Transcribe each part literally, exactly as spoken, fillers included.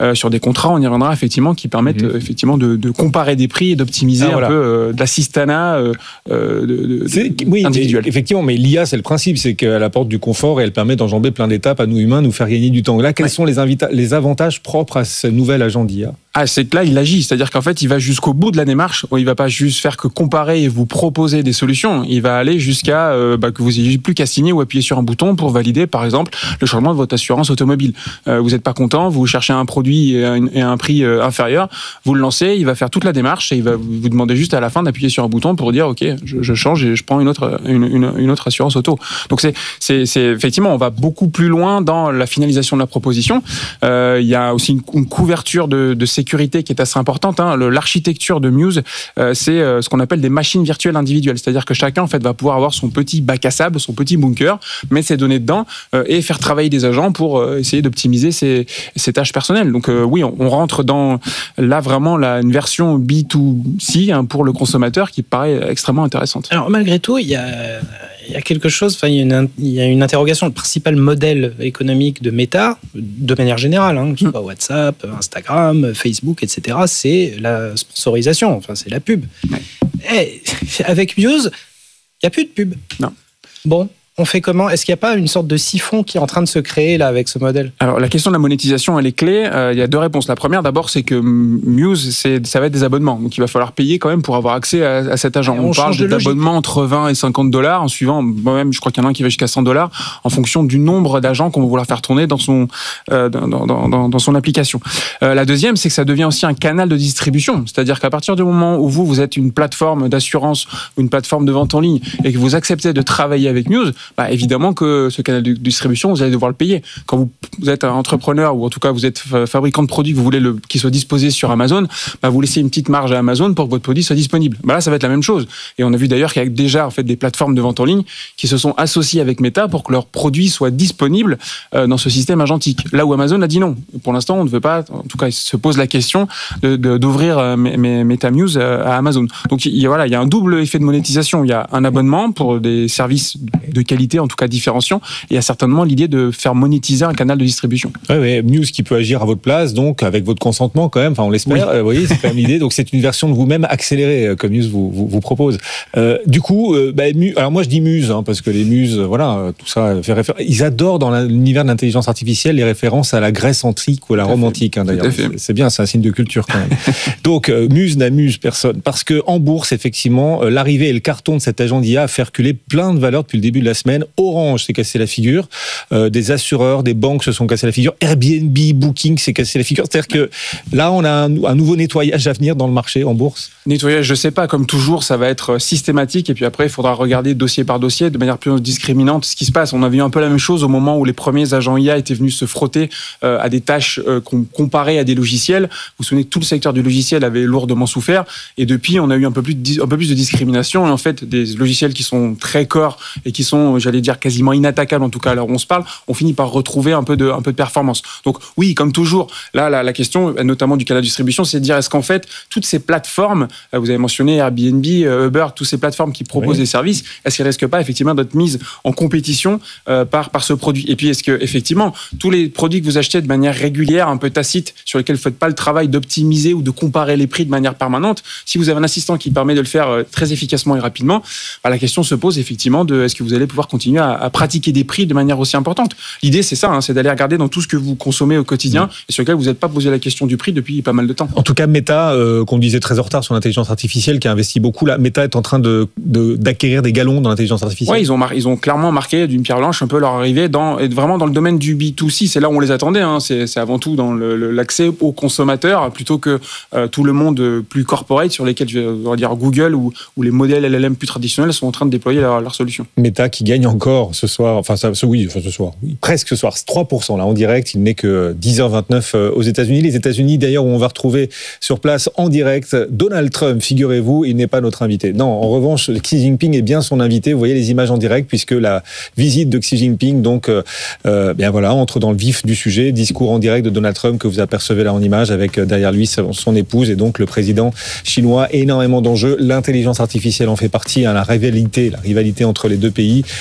euh, sur des contrats, on y reviendra effectivement, qui permettent mmh. euh, effectivement de, de comparer des prix et d'optimiser ah, un voilà. peu euh, de l'assistanat euh, de, de, de, oui, individuel. Effectivement, mais l'I A, c'est le principe, c'est qu'elle apporte du confort et elle permet d'enjamber plein d'étapes à nous humains, nous faire gagner du temps. Là, quels ouais. sont les, invita- les avantages propres à ce nouvel agent d'I A ? Ah, c'est que là, il agit. C'est-à-dire qu'en fait, il va jusqu'au bout de la démarche. Il va pas juste faire que comparer et vous proposer des solutions. Il va aller jusqu'à euh, bah, que vous n'ayez plus qu'à signer ou appuyer sur un bouton pour valider, par exemple, le changement de votre assurance automobile. Euh, vous n'êtes pas content, vous cherchez un produit et un, et un prix euh, inférieur, vous le lancez, il va faire toute la démarche et il va vous demander juste à la fin d'appuyer sur un bouton pour dire, OK, je, je change et je prends une autre, une, une, une autre assurance auto. Donc, c'est, c'est, c'est effectivement, on va beaucoup plus loin dans la finalisation de la proposition. Euh, il y a aussi une, une couverture de, de sécurité sécurité qui est assez importante. Hein. Le, l'architecture de Muse, euh, c'est euh, ce qu'on appelle des machines virtuelles individuelles. C'est-à-dire que chacun en fait va pouvoir avoir son petit bac à sable, son petit bunker, mettre ses données dedans euh, et faire travailler des agents pour euh, essayer d'optimiser ses, ses tâches personnelles. Donc euh, oui, on, on rentre dans là vraiment la, une version B deux C hein, pour le consommateur qui paraît extrêmement intéressante. Alors malgré tout, il y a il y a quelque chose, enfin, il y a une, il y a une interrogation. Le principal modèle économique de Meta, de manière générale, hein, que ce soit WhatsApp, Instagram, Facebook, et cetera, c'est la sponsorisation, enfin, c'est la pub. Ouais. Et avec Muse, il n'y a plus de pub. Non. Bon. On fait comment ? Est-ce qu'il n'y a pas une sorte de siphon qui est en train de se créer là avec ce modèle ? Alors la question de la monétisation, elle est clé. Euh, il y a deux réponses. La première, d'abord, c'est que Muse, c'est, ça va être des abonnements. Donc il va falloir payer quand même pour avoir accès à, à cet agent. Et on, on parle d'abonnements entre vingt et cinquante dollars, en suivant, moi-même, je crois qu'il y en a un qui va jusqu'à cent dollars, en fonction du nombre d'agents qu'on va vouloir faire tourner dans son, euh, dans, dans, dans, dans son application. Euh, la deuxième, c'est que ça devient aussi un canal de distribution. C'est-à-dire qu'à partir du moment où vous, vous êtes une plateforme d'assurance ou une plateforme de vente en ligne et que vous acceptez de travailler avec Muse, bah, évidemment que que ce canal de distribution, vous allez devoir le payer. Quand vous, vous êtes un entrepreneur ou en tout cas vous êtes fabricant de produits, vous voulez le, qu'il soit disposé sur Amazon, bah vous laissez une petite marge à Amazon pour que votre produit soit disponible. Bah là, ça va être la même chose. Et on a vu d'ailleurs qu'il y a déjà en fait des plateformes de vente en ligne qui se sont associées avec Meta pour que leurs produits soient disponibles euh, dans ce système agentique. Là où Amazon a dit non. Pour l'instant, on ne veut pas. En tout cas, il se pose la question de, de, d'ouvrir euh, Meta Muse à Amazon. Donc il y a, voilà, il y a un double effet de monétisation. Il y a un abonnement pour des services de qualité, en tout cas différents. Et il y a certainement l'idée de faire monétiser un canal de distribution. Oui, oui, Muse qui peut agir à votre place, donc avec votre consentement quand même, enfin on l'espère, oui. euh, vous voyez, c'est quand même l'idée, donc c'est une version de vous-même accélérée euh, que Muse vous, vous, vous propose. Euh, du coup, euh, bah, Muse, alors moi je dis Muse, hein, parce que les Muses, voilà, euh, tout ça fait référence, ils adorent dans l'univers de l'intelligence artificielle les références à la Grèce antique ou à la Rome antique, hein, d'ailleurs. C'est, c'est bien, c'est un signe de culture quand même. Donc euh, Muse n'amuse personne, parce que en bourse, effectivement, euh, l'arrivée et le carton de cet agent d'I A a fait reculer plein de valeurs depuis le début de la semaine. Orange s'est cassé la figure, euh, des assureurs, des banques se sont cassés la figure, Airbnb, Booking s'est cassé la figure. C'est-à-dire que là, on a un, un nouveau nettoyage à venir dans le marché en bourse. Nettoyage, je sais pas, comme toujours, ça va être systématique et puis après, il faudra regarder dossier par dossier de manière plus discriminante ce qui se passe. On a vu un peu la même chose au moment où les premiers agents I A étaient venus se frotter euh, à des tâches euh, qu'on comparait à des logiciels. Vous vous souvenez que tout le secteur du logiciel avait lourdement souffert et depuis, on a eu un peu plus de, un peu plus de discrimination et en fait, des logiciels qui sont très core et qui sont, j'allais dire, quasiment inattaquables, en tout cas à l'heure où on se parle, on finit par retrouver un peu de, un peu de performance. Donc oui, comme toujours, là, la, la question, notamment du canal de distribution, c'est de dire est-ce qu'en fait, toutes ces plateformes, vous avez mentionné Airbnb, Uber, toutes ces plateformes qui proposent oui. des services, est-ce qu'elles risquent pas effectivement d'être mises en compétition euh, par, par ce produit ? Et puis est-ce que effectivement, tous les produits que vous achetez de manière régulière, un peu tacite, sur lesquels vous ne faites pas le travail d'optimiser ou de comparer les prix de manière permanente, si vous avez un assistant qui permet de le faire euh, très efficacement et rapidement, bah, la question se pose effectivement de est-ce que vous allez pouvoir continuer à, à pratiquer des prix de manière aussi importante. L'idée, c'est ça, hein, c'est d'aller regarder dans tout ce que vous consommez au quotidien mmh. et sur lequel vous n'êtes pas posé la question du prix depuis pas mal de temps. En tout cas, Meta, euh, qu'on disait très en retard sur l'intelligence artificielle, qui a investi beaucoup, là, Meta est en train de, de, d'acquérir des galons dans l'intelligence artificielle. Oui, ils ont, mar- ils ont clairement marqué d'une pierre blanche un peu leur arrivée dans, et vraiment dans le domaine du B deux C. C'est là où on les attendait. Hein. C'est, c'est avant tout dans le, le, l'accès aux consommateurs plutôt que euh, tout le monde plus corporate sur lesquels, je vais dire, Google ou, ou les modèles L L M plus traditionnels sont en train de déployer leur, leur solution. Meta qui gagne encore ce soir, enfin ça, ce, oui, enfin, ce soir, oui, presque ce soir, c'est trois pour cent là en direct, il n'est que dix heures vingt-neuf aux États-Unis. Les États-Unis d'ailleurs où on va retrouver sur place en direct Donald Trump, figurez-vous, il n'est pas notre invité. Non, en revanche, Xi Jinping est bien son invité. Vous voyez les images en direct puisque la visite de Xi Jinping donc euh, bien voilà, entre dans le vif du sujet, discours en direct de Donald Trump que vous apercevez là en image avec derrière lui son épouse et donc le président chinois. Énormément d'enjeux, l'intelligence artificielle en fait partie, hein, la rivalité, la rivalité entre les deux pays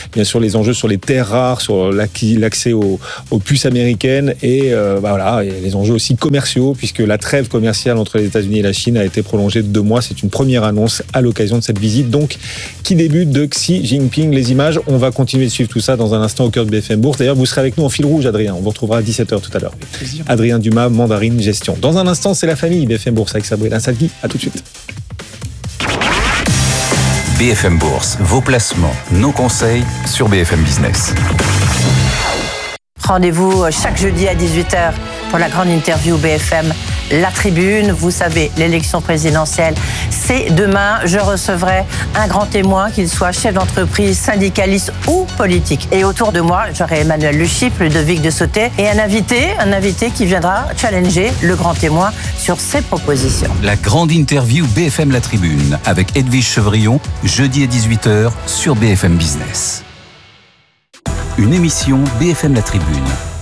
bien sûr les enjeux sur les terres rares, sur l'accès aux, aux puces américaines et, euh, bah voilà, et les enjeux aussi commerciaux, puisque la trêve commerciale entre les États-Unis et la Chine a été prolongée de deux mois. C'est une première annonce à l'occasion de cette visite, donc qui débute de Xi Jinping. Les images, on va continuer de suivre tout ça dans un instant au cœur de B F M Bourse. D'ailleurs, vous serez avec nous en fil rouge, Adrien. On vous retrouvera à dix-sept heures tout à l'heure. Adrien Dumas, Mandarine Gestion. Dans un instant, c'est la famille B F M Bourse avec Sabrina Salgui. À tout de suite. B F M Bourse, vos placements, nos conseils sur B F M Business. Rendez-vous chaque jeudi à dix-huit heures pour la grande interview B F M La Tribune. Vous savez, l'élection présidentielle, c'est demain. Je recevrai un grand témoin, qu'il soit chef d'entreprise, syndicaliste ou politique. Et autour de moi, j'aurai Emmanuel Le Chypre, Ludovic de Sauté et un invité, un invité qui viendra challenger le grand témoin sur ses propositions. La grande interview B F M La Tribune avec Edwige Chevrillon, jeudi à dix-huit heures sur B F M Business. Une émission B F M La Tribune.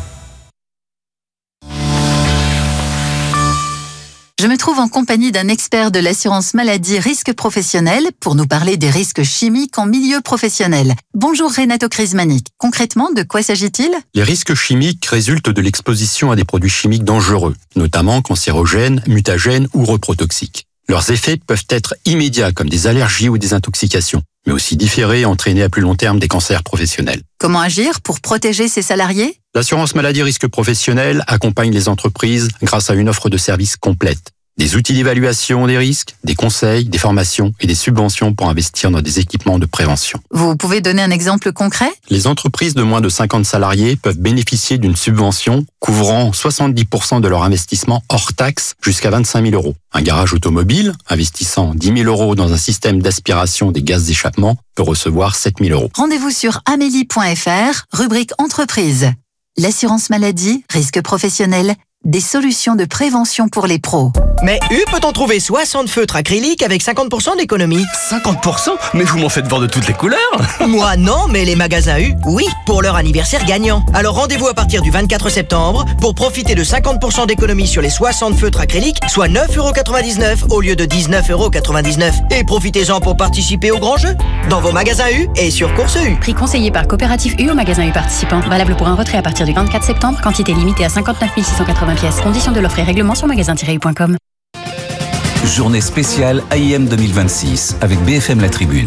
Je me trouve en compagnie d'un expert de l'assurance maladie risque professionnel pour nous parler des risques chimiques en milieu professionnel. Bonjour Renato Crismanic. Concrètement, de quoi s'agit-il ? Les risques chimiques résultent de l'exposition à des produits chimiques dangereux, notamment cancérogènes, mutagènes ou reprotoxiques. Leurs effets peuvent être immédiats comme des allergies ou des intoxications, mais aussi différés et entraîner à plus long terme des cancers professionnels. Comment agir pour protéger ses salariés ? L'assurance maladie risque professionnel accompagne les entreprises grâce à une offre de services complète. Des outils d'évaluation des risques, des conseils, des formations et des subventions pour investir dans des équipements de prévention. Vous pouvez donner un exemple concret ? Les entreprises de moins de cinquante salariés peuvent bénéficier d'une subvention couvrant soixante-dix pour cent de leur investissement hors taxe jusqu'à vingt-cinq mille euros. Un garage automobile investissant dix mille euros dans un système d'aspiration des gaz d'échappement peut recevoir sept mille euros. Rendez-vous sur amélie point f r, rubrique entreprise. L'assurance maladie, risque professionnel, des solutions de prévention pour les pros. Mais U peut-on trouver soixante feutres acryliques avec cinquante pour cent d'économie. cinquante pour cent ? Mais vous m'en faites voir de toutes les couleurs. Moi non, mais les magasins U, oui, pour leur anniversaire gagnant. Alors rendez-vous à partir du vingt-quatre septembre pour profiter de cinquante pour cent d'économie sur les soixante feutres acryliques, soit neuf euros quatre-vingt-dix-neuf au lieu de dix-neuf euros quatre-vingt-dix-neuf. Et profitez-en pour participer au grand jeu dans vos magasins U et sur Course U. Prix conseillé par Coopérative U au magasin U participant. Valable pour un retrait à partir du vingt-quatre septembre. Quantité limitée à cinquante-neuf mille six cent quatre-vingts pièces. Conditions de l'offre et règlement sur magasin tiret u point com. Journée spéciale A I M deux mille vingt-six avec B F M La Tribune.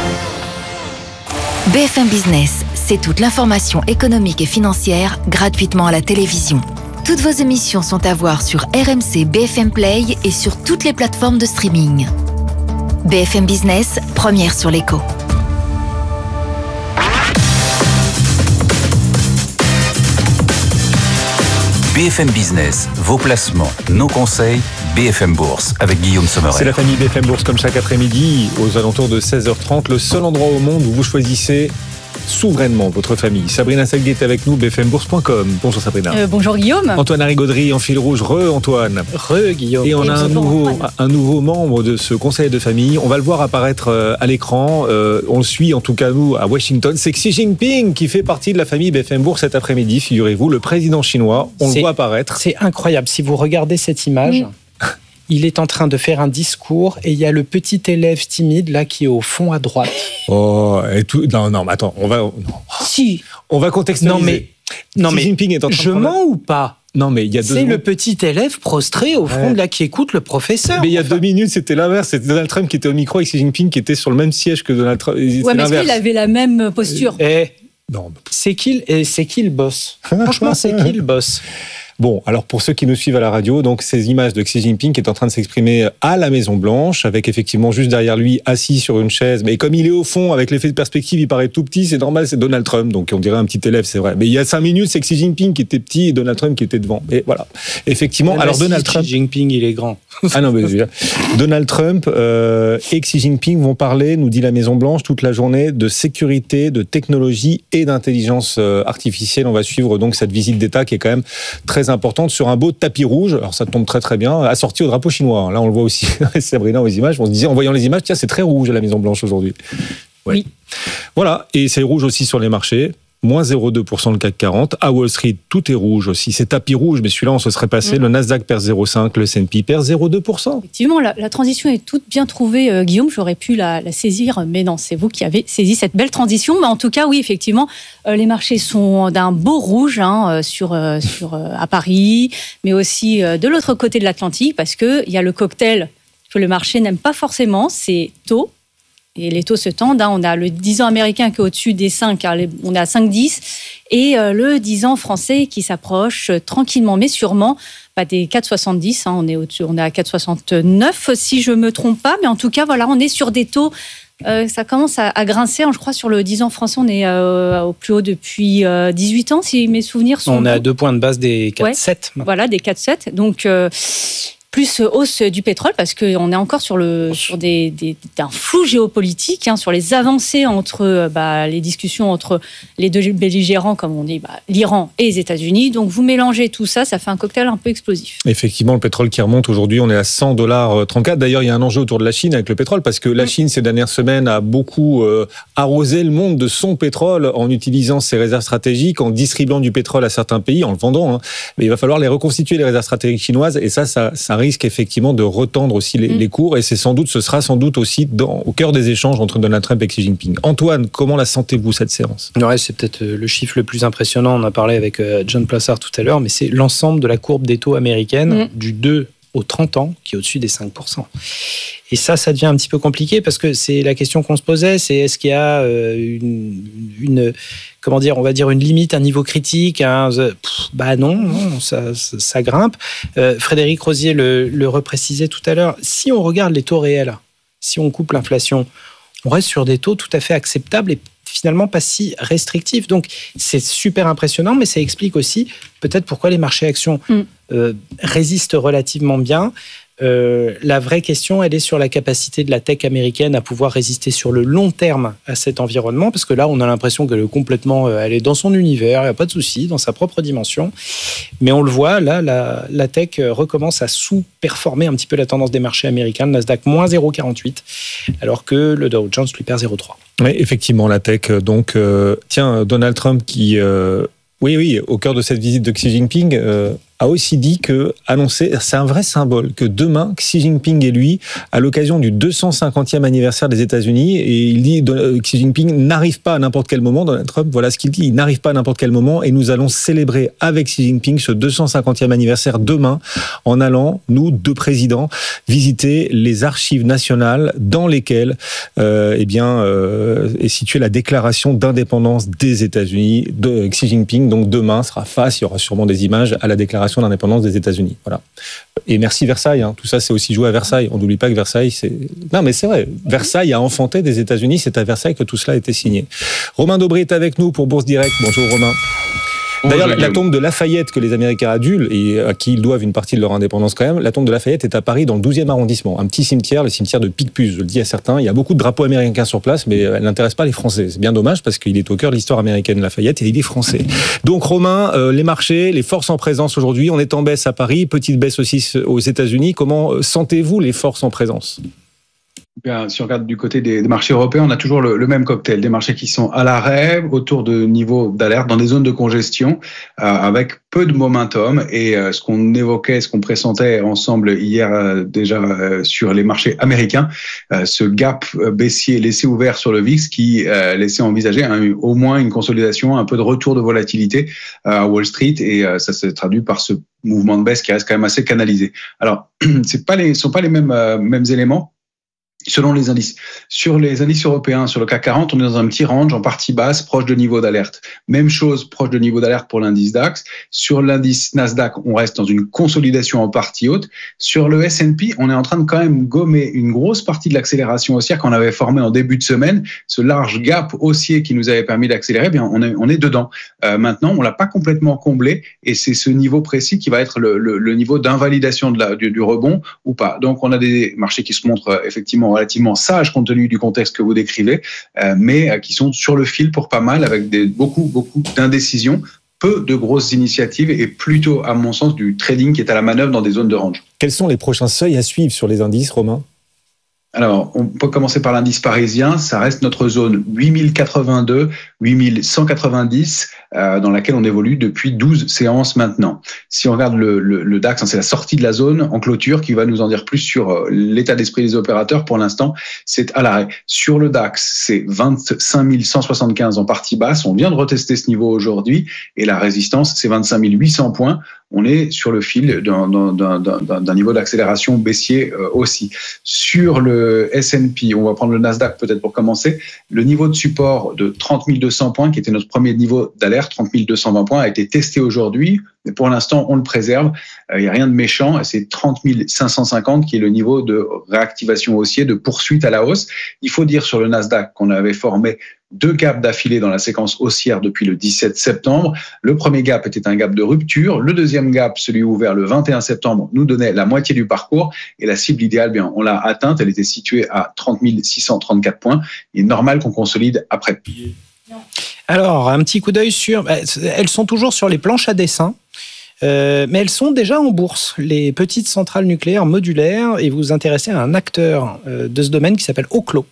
B F M Business, c'est toute l'information économique et financière gratuitement à la télévision. Toutes vos émissions sont à voir sur R M C B F M Play et sur toutes les plateformes de streaming. B F M Business, première sur l'écho. B F M Business, vos placements, nos conseils, B F M Bourse avec Guillaume Sommerer. C'est la famille B F M Bourse comme chaque après-midi aux alentours de seize heures trente, le seul endroit au monde où vous choisissez souverainement votre famille. Sabrina Salgui est avec nous, b f m bourse point com. Bonjour Sabrina. Euh, bonjour Guillaume. Antoine Arigaudry en fil rouge. Re-Antoine. Re-Guillaume. Et on Et a un bonjour, nouveau, Antoine. un nouveau membre de ce conseil de famille. On va le voir apparaître à l'écran. Euh, on le suit en tout cas nous à Washington. C'est Xi Jinping qui fait partie de la famille B F M Bourse cet après-midi. Figurez-vous, le président chinois. On C'est- le voit apparaître. C'est incroyable. Si vous regardez cette image, Mm. il est en train de faire un discours et il y a le petit élève timide là qui est au fond à droite. Oh, et tout. Non, non, mais attends. On va, non. Si. on va contextualiser. Non mais, non Xi mais, Jinping est en train je de prendre- mens ou pas? Non, mais il y a deux C'est le secondes- petit élève prostré au front Ouais. de là qui écoute le professeur. Mais il y a Enfin, deux minutes, c'était l'inverse. C'était Donald Trump qui était au micro et Xi Jinping qui était sur le même siège que Donald Trump. C'était Ouais, mais est-ce l'inverse. qu'il avait la même posture ? Eh, Non. c'est qui, le- et c'est qui le boss? Franchement, c'est qui le boss? Bon, alors pour ceux qui nous suivent à la radio, donc ces images de Xi Jinping qui est en train de s'exprimer à la Maison Blanche, avec effectivement juste derrière lui assis sur une chaise, mais comme il est au fond, avec l'effet de perspective, il paraît tout petit, c'est normal, c'est Donald Trump, donc on dirait un petit élève, c'est vrai. Mais il y a cinq minutes, c'est Xi Jinping qui était petit et Donald Trump qui était devant. Et voilà, effectivement. Même Alors si Donald Xi Trump. Jinping, il est grand. Ah non, mais je veux dire, Donald Trump euh, et Xi Jinping vont parler, nous dit la Maison Blanche, toute la journée de sécurité, de technologie et d'intelligence euh, artificielle. On va suivre donc cette visite d'État qui est quand même très importante sur un beau tapis rouge. Alors ça tombe très très bien, assorti au drapeau chinois. Là, on le voit aussi, Sabrina, aux images. On se disait en voyant les images, tiens, c'est très rouge à la Maison Blanche aujourd'hui. Ouais. Oui. Voilà, et c'est rouge aussi sur les marchés. moins zéro virgule deux pour cent le C A C quarante. À Wall Street, tout est rouge aussi. C'est tapis rouge, mais celui-là, on se serait passé. Mmh. Le Nasdaq perd zéro virgule cinq, le S and P perd zéro virgule deux pour cent. Effectivement, la, la transition est toute bien trouvée, euh, Guillaume. J'aurais pu la, la saisir, mais non, c'est vous qui avez saisi cette belle transition. Mais en tout cas, oui, effectivement, euh, les marchés sont d'un beau rouge hein, sur, euh, sur, euh, à Paris, mais aussi euh, de l'autre côté de l'Atlantique, parce qu'il y a le cocktail que le marché n'aime pas forcément, c'est taux. Et les taux se tendent. Hein. On a le dix ans américain qui est au-dessus des cinq. Hein. On est à cinq virgule dix. Et euh, le dix ans français qui s'approche euh, tranquillement, mais sûrement, bah, des quatre virgule soixante-dix. Hein. On est au-dessus, on est à quatre virgule soixante-neuf, si je ne me trompe pas. Mais en tout cas, voilà, on est sur des taux. Euh, ça commence à, à grincer. Hein. Je crois sur le dix ans français, on est euh, au plus haut depuis euh, dix-huit ans, si mes souvenirs sont On bons. est à deux points de base des quatre virgule sept. Ouais, voilà, des quatre virgule sept. Donc... Euh, plus hausse du pétrole, parce qu'on est encore sur, le, sur des, des, un flou géopolitique, hein, sur les avancées entre bah, les discussions entre les deux belligérants, comme on dit, bah, l'Iran et les États-Unis. Donc vous mélangez tout ça, ça fait un cocktail un peu explosif. Effectivement, le pétrole qui remonte aujourd'hui, on est à cent dollars trente-quatre. D'ailleurs, il y a un enjeu autour de la Chine avec le pétrole, parce que la Chine, ces dernières semaines, a beaucoup euh, arrosé le monde de son pétrole en utilisant ses réserves stratégiques, en distribuant du pétrole à certains pays, en le vendant. Hein. Mais il va falloir les reconstituer, les réserves stratégiques chinoises, et ça, ça, ça risque effectivement de retendre aussi les, mmh. les cours, et c'est sans doute, ce sera sans doute aussi dans, au cœur des échanges entre Donald Trump et Xi Jinping. Antoine, comment la sentez-vous cette séance ? Ouais, c'est peut-être le chiffre le plus impressionnant, on en a parlé avec John Plassard tout à l'heure, mais c'est l'ensemble de la courbe des taux américaine mmh. du deux au trente ans qui est au-dessus des cinq pour cent. Et ça, ça devient un petit peu compliqué parce que c'est la question qu'on se posait, c'est est-ce qu'il y a une, une comment dire, on va dire une limite, un niveau critique, un, pff, bah non, non ça, ça, ça grimpe. Euh, Frédéric Rosier le, le reprécisait tout à l'heure. Si on regarde les taux réels, si on coupe l'inflation, on reste sur des taux tout à fait acceptables et finalement pas si restrictifs. Donc c'est super impressionnant, mais ça explique aussi peut-être pourquoi les marchés actions mm. euh, résistent relativement bien. Euh, la vraie question, elle est sur la capacité de la tech américaine à pouvoir résister sur le long terme à cet environnement, parce que là, on a l'impression qu'elle est complètement, elle est dans son univers, il n'y a pas de souci, dans sa propre dimension. Mais on le voit, là, la, la tech recommence à sous-performer un petit peu la tendance des marchés américains. Le Nasdaq, moins zéro virgule quarante-huit, alors que le Dow Jones lui perd zéro virgule trois. Oui, effectivement, la tech. Donc, euh, tiens, Donald Trump qui... Euh, oui, oui, au cœur de cette visite de Xi Jinping... Euh, a aussi dit que, annoncé, c'est un vrai symbole, que demain, Xi Jinping et lui, à l'occasion du deux cent cinquantième anniversaire des États-Unis, et il dit, Xi Jinping n'arrive pas à n'importe quel moment, Donald Trump, voilà ce qu'il dit, il n'arrive pas à n'importe quel moment, et nous allons célébrer avec Xi Jinping ce deux cent cinquantième anniversaire demain, en allant, nous, deux présidents, visiter les archives nationales dans lesquelles, euh, eh bien, euh, est située la déclaration d'indépendance des États-Unis de Xi Jinping. Donc demain sera face, il y aura sûrement des images à la déclaration d'indépendance des États-Unis. Voilà. Et merci Versailles. Hein. Tout ça, c'est aussi joué à Versailles. On n'oublie pas que Versailles, c'est... Non, mais c'est vrai. Versailles a enfanté des États-Unis. C'est à Versailles que tout cela a été signé. Romain Dobré est avec nous pour Bourse Direct. Bonjour Romain. D'ailleurs, la, la tombe de Lafayette que les Américains adulent et à qui ils doivent une partie de leur indépendance quand même, la tombe de Lafayette est à Paris dans le douzième arrondissement. Un petit cimetière, le cimetière de Picpus, je le dis à certains. Il y a beaucoup de drapeaux américains sur place, mais elle n'intéresse pas les Français. C'est bien dommage parce qu'il est au cœur de l'histoire américaine, Lafayette, et il est français. Donc Romain, euh, les marchés, les forces en présence aujourd'hui, on est en baisse à Paris, petite baisse aussi aux États-Unis. Comment sentez-vous les forces en présence ? Bien, si on regarde du côté des, des marchés européens, on a toujours le, le même cocktail, des marchés qui sont à l'arrêt, autour de niveaux d'alerte, dans des zones de congestion, euh, avec peu de momentum. Et euh, ce qu'on évoquait, ce qu'on pressentait ensemble hier euh, déjà euh, sur les marchés américains, euh, ce gap baissier laissé ouvert sur le V I X qui euh, laissait envisager un, au moins une consolidation, un peu de retour de volatilité euh, à Wall Street, et euh, ça se traduit par ce mouvement de baisse qui reste quand même assez canalisé. Alors, c'est pas les, sont pas les mêmes euh, mêmes éléments. Selon les indices. Sur les indices européens, sur le C A C quarante, on est dans un petit range en partie basse, proche de niveau d'alerte. Même chose, proche de niveau d'alerte pour l'indice DAX. Sur l'indice Nasdaq, on reste dans une consolidation en partie haute. Sur le S and P, on est en train de quand même gommer une grosse partie de l'accélération haussière qu'on avait formée en début de semaine. Ce large gap haussier qui nous avait permis d'accélérer, bien, on est, on est dedans. Euh, maintenant, on l'a pas complètement comblé, et c'est ce niveau précis qui va être le, le, le niveau d'invalidation de la, du, du rebond ou pas. Donc, on a des marchés qui se montrent effectivement relativement sages compte tenu du contexte que vous décrivez, euh, mais euh, qui sont sur le fil pour pas mal, avec des, beaucoup, beaucoup d'indécisions, peu de grosses initiatives et plutôt, à mon sens, du trading qui est à la manœuvre dans des zones de range. Quels sont les prochains seuils à suivre sur les indices, Romain ? Alors, on peut commencer par l'indice parisien. Ça reste notre zone huit mille quatre-vingt-deux, huit mille cent quatre-vingt-dix, euh, dans laquelle on évolue depuis douze séances maintenant. Si on regarde le, le, le DAX, hein, c'est la sortie de la zone en clôture qui va nous en dire plus sur euh, l'état d'esprit des opérateurs. Pour l'instant, c'est à l'arrêt. Sur le DAX, c'est vingt-cinq mille cent soixante-quinze en partie basse. On vient de retester ce niveau aujourd'hui et la résistance, c'est vingt-cinq mille huit cents points. On est sur le fil d'un, d'un, d'un, d'un niveau d'accélération baissier euh, aussi. Sur le S and P, on va prendre le Nasdaq peut-être pour commencer, le niveau de support de trente mille deux cents points, qui était notre premier niveau d'alerte, trente mille deux cent vingt points, a été testé aujourd'hui, mais pour l'instant, on le préserve. Il euh, n'y a rien de méchant, c'est trente mille cinq cent cinquante qui est le niveau de réactivation haussier, de poursuite à la hausse. Il faut dire sur le Nasdaq qu'on avait formé deux gaps d'affilée dans la séquence haussière depuis le dix-sept septembre. Le premier gap était un gap de rupture. Le deuxième gap, celui ouvert le vingt et un septembre, nous donnait la moitié du parcours. Et la cible idéale, bien, on l'a atteinte. Elle était située à trente mille six cent trente-quatre points. Il est normal qu'on consolide après. Alors, un petit coup d'œil sur... Elles sont toujours sur les planches à dessin. Euh, mais elles sont déjà en bourse, les petites centrales nucléaires modulaires. Et vous vous intéressez à un acteur euh, de ce domaine qui s'appelle Oklo.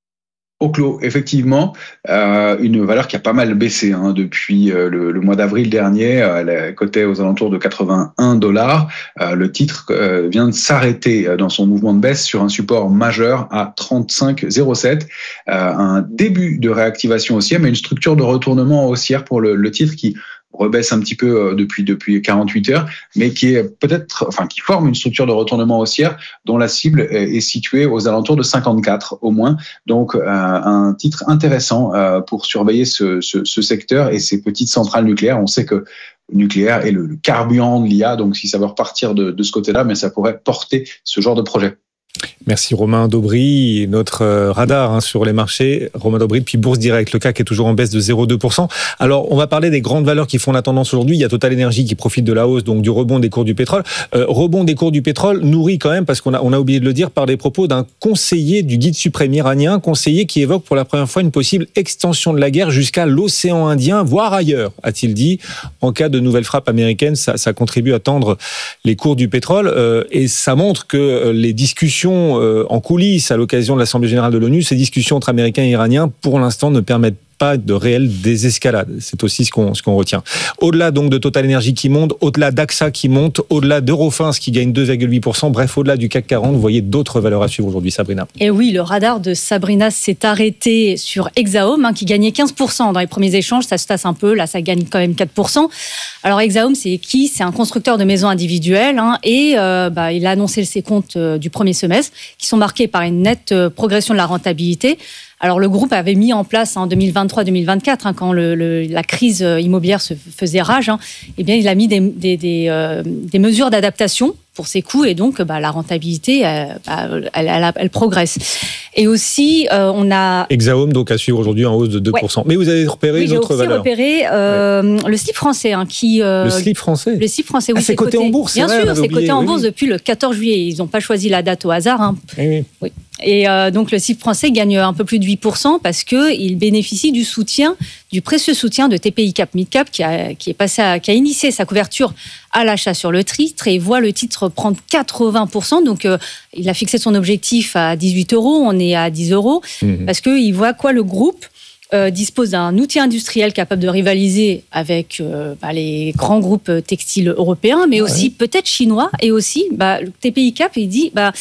Oklo, effectivement, euh, une valeur qui a pas mal baissé hein, depuis euh, le, le mois d'avril dernier. Euh, elle cotait aux alentours de quatre-vingt-un dollars. Euh, le titre euh, vient de s'arrêter dans son mouvement de baisse sur un support majeur à trente-cinq virgule zéro sept. Euh, un début de réactivation haussière, mais une structure de retournement haussière pour le, le titre qui rebaisse un petit peu depuis depuis quarante-huit heures, mais qui est peut-être, enfin qui forme une structure de retournement haussière dont la cible est située aux alentours de cinquante-quatre au moins. Donc euh, un titre intéressant euh, pour surveiller ce, ce, ce secteur et ces petites centrales nucléaires. On sait que le nucléaire est le, le carburant de l'I A, donc si ça veut repartir de, de ce côté-là, mais ça pourrait porter ce genre de projet. Merci Romain Daubry, notre radar hein, sur les marchés. Romain Daubry depuis Bourse Direct, le C A C est toujours en baisse de zéro virgule deux pour cent. Alors on va parler des grandes valeurs qui font la tendance aujourd'hui. Il y a Total Energy qui profite de la hausse, donc du rebond des cours du pétrole. Euh, rebond des cours du pétrole nourri quand même, parce qu'on a, on a oublié de le dire, par des propos d'un conseiller du guide suprême iranien, conseiller qui évoque pour la première fois une possible extension de la guerre jusqu'à l'océan Indien, voire ailleurs, a-t-il dit. En cas de nouvelle frappe américaine, ça, ça contribue à tendre les cours du pétrole euh, et ça montre que les discussions en coulisses à l'occasion de l'Assemblée générale de l'ONU, ces discussions entre Américains et Iraniens, pour l'instant, ne permettent pas de réelle désescalade. C'est aussi ce qu'on, ce qu'on retient. Au-delà donc de Total Energy qui monte, au-delà d'A X A qui monte, au-delà d'Eurofins qui gagne deux virgule huit pour cent, bref, au-delà du C A C quarante, vous voyez d'autres valeurs à suivre aujourd'hui, Sabrina. Et oui, le radar de Sabrina s'est arrêté sur Exaome, hein, qui gagnait quinze pour cent dans les premiers échanges. Ça se tasse un peu, là, ça gagne quand même quatre pour cent. Alors, Exaome, c'est qui ? C'est un constructeur de maisons individuelles, hein, et euh, bah, il a annoncé ses comptes euh, du premier semestre, qui sont marqués par une nette euh, progression de la rentabilité. Alors, le groupe avait mis en place en deux mille vingt-trois deux mille vingt-quatre, hein, quand le, le, la crise immobilière se faisait rage, hein, eh bien, il a mis des, des, des, euh, des mesures d'adaptation pour ses coûts et donc bah, la rentabilité, euh, bah, elle, elle, elle progresse. Et aussi, euh, on a... Exaome, donc, à suivre aujourd'hui en hausse de deux pour cent. Ouais. Mais vous avez repéré oui, d'autres valeurs. J'ai aussi repéré euh, ouais. le slip français. Hein, qui, euh, le slip français Le slip français, oui. Ah, c'est, c'est coté, coté en bourse, bien vrai, sûr, c'est oublié, coté en oui, bourse oui. depuis le quatorze juillet. Ils n'ont pas choisi la date au hasard. Hein. Oui, oui. oui. Et euh, donc, le slip français gagne un peu plus de huit pour cent parce qu'il bénéficie du soutien, du précieux soutien de T P I Cap Midcap qui a, qui, est passé à, qui a initié sa couverture à l'achat sur le titre et voit le titre prendre quatre-vingts pour cent. Donc, euh, il a fixé son objectif à dix-huit euros. On est à dix euros mmh. parce qu'il voit quoi le groupe euh, dispose d'un outil industriel capable de rivaliser avec euh, bah, les grands groupes textiles européens, mais aussi ouais. peut-être chinois. Et aussi, bah, le T P I Cap, il dit... Bah,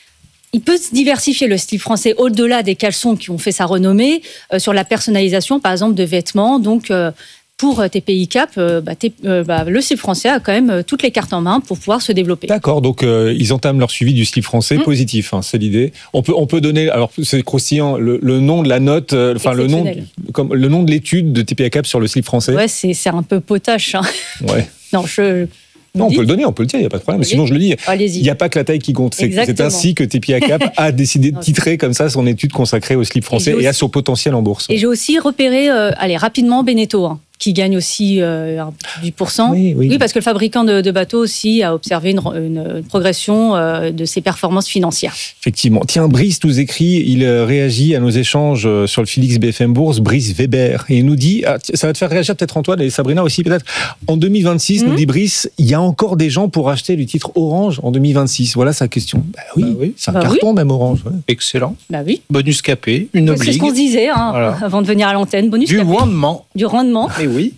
il peut se diversifier, le style français, au-delà des caleçons qui ont fait sa renommée, euh, sur la personnalisation, par exemple, de vêtements. Donc, euh, pour T P I Cap, euh, bah, t- euh, bah, le style français a quand même toutes les cartes en main pour pouvoir se développer. D'accord, donc euh, ils entament leur suivi du style français mmh. positif, hein, c'est l'idée. On peut, on peut donner, alors c'est croustillant, le, le nom de la note, euh, enfin le nom, comme, le nom de l'étude de T P I Cap sur le style français. Ouais, c'est, c'est un peu potache. Hein. Ouais. non, je... Non, on peut le donner, on peut le dire, il n'y a pas de problème. Oui. Sinon, je le dis, il n'y a pas que la taille qui compte. C'est, c'est ainsi que T P I Cap a décidé de titrer comme ça son étude consacrée au slip français et, et à son potentiel en bourse. Et j'ai aussi repéré, euh, allez, rapidement, Beneteau. Hein. qui gagne aussi euh, dix pour cent. Oui, oui. oui, parce que le fabricant de, de bateaux aussi a observé une, une, une progression euh, de ses performances financières. Effectivement. Tiens, Brice nous écrit, il réagit à nos échanges sur le Félix B F M Bourse, Brice Weber, et il nous dit, ah, ça va te faire réagir peut-être Antoine et Sabrina aussi peut-être, en deux mille vingt-six, mmh. nous dit Brice, il y a encore des gens pour acheter du titre Orange en deux mille vingt-six. Voilà sa question. Bah oui, bah oui. c'est un bah carton oui. même Orange. Ouais. Excellent. Bah oui. Bonus capé, une obligue. C'est ce qu'on se disait hein, voilà. avant de venir à l'antenne. Bonus du capé. rendement. Du rendement. Et oui.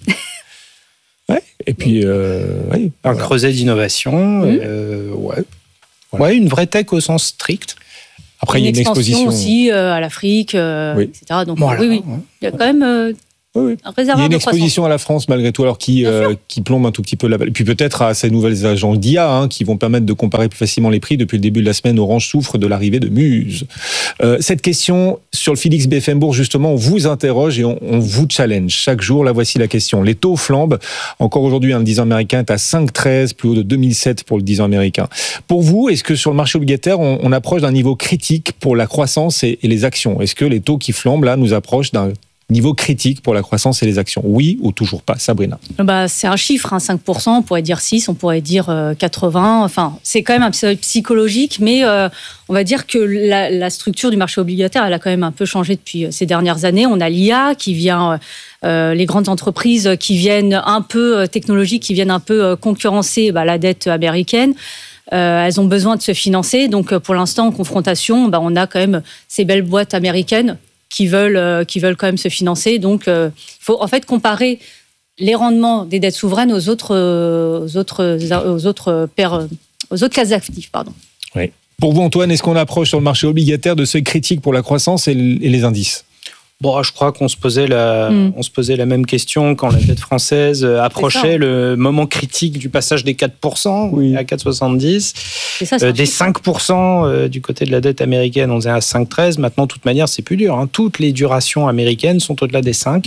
ouais. Et puis, euh, ouais, un voilà. creuset d'innovation. Mmh. Euh, ouais. Voilà. Ouais, une vraie tech au sens strict. Après, il y a une exposition aussi euh, à l'Afrique, euh, oui. et cetera. Donc, voilà. oui, oui. Il y a quand même euh, oui, oui. un réservoir. Il y a une de exposition croissance. à la France, malgré tout, alors qui, euh, qui plombe un tout petit peu la. Et puis peut-être à ces nouvelles agences d'I A hein, qui vont permettre de comparer plus facilement les prix. Depuis le début de la semaine, Orange souffre de l'arrivée de Muse. Euh, cette question sur le Félix B F M Bourse, justement, on vous interroge et on, on vous challenge. Chaque jour, là, voici la question. Les taux flambent. Encore aujourd'hui, hein, le dix ans américain est à cinq virgule treize, plus haut de deux mille sept pour le dix ans américain. Pour vous, est-ce que sur le marché obligataire, on, on approche d'un niveau critique pour la croissance et, et les actions? Est-ce que les taux qui flambent, là, nous approchent d'un niveau critique pour la croissance et les actions? Oui ou toujours pas? Sabrina? Bah, c'est un chiffre, hein, cinq pour cent, on pourrait dire six, on pourrait dire euh, quatre-vingts. Enfin, c'est quand même un peu psychologique, mais euh, on va dire que la, la structure du marché obligataire, elle a quand même un peu changé depuis ces dernières années. On a l'I A qui vient, euh, les grandes entreprises qui viennent un peu technologiques, qui viennent un peu concurrencer bah, la dette américaine. Euh, elles ont besoin de se financer. Donc, pour l'instant, en confrontation, bah, on a quand même ces belles boîtes américaines qui veulent, euh, qui veulent quand même se financer. Donc, il euh, faut en fait comparer les rendements des dettes souveraines aux autres, euh, aux autres, aux autres, paires, aux autres classes d'actifs. Pardon. Oui. Pour vous, Antoine, est-ce qu'on approche sur le marché obligataire de seuil critique pour la croissance et les indices? Bon, je crois qu'on se posait la, mm. on se posait la même question quand la dette française approchait le moment critique du passage des quatre pour cent oui. à quatre virgule soixante-dix. Ça, euh, des cinq pour cent euh, du côté de la dette américaine, on est à cinq virgule treize. Maintenant, de toute manière, c'est plus dur. Hein. Toutes les durations américaines sont au-delà des cinq.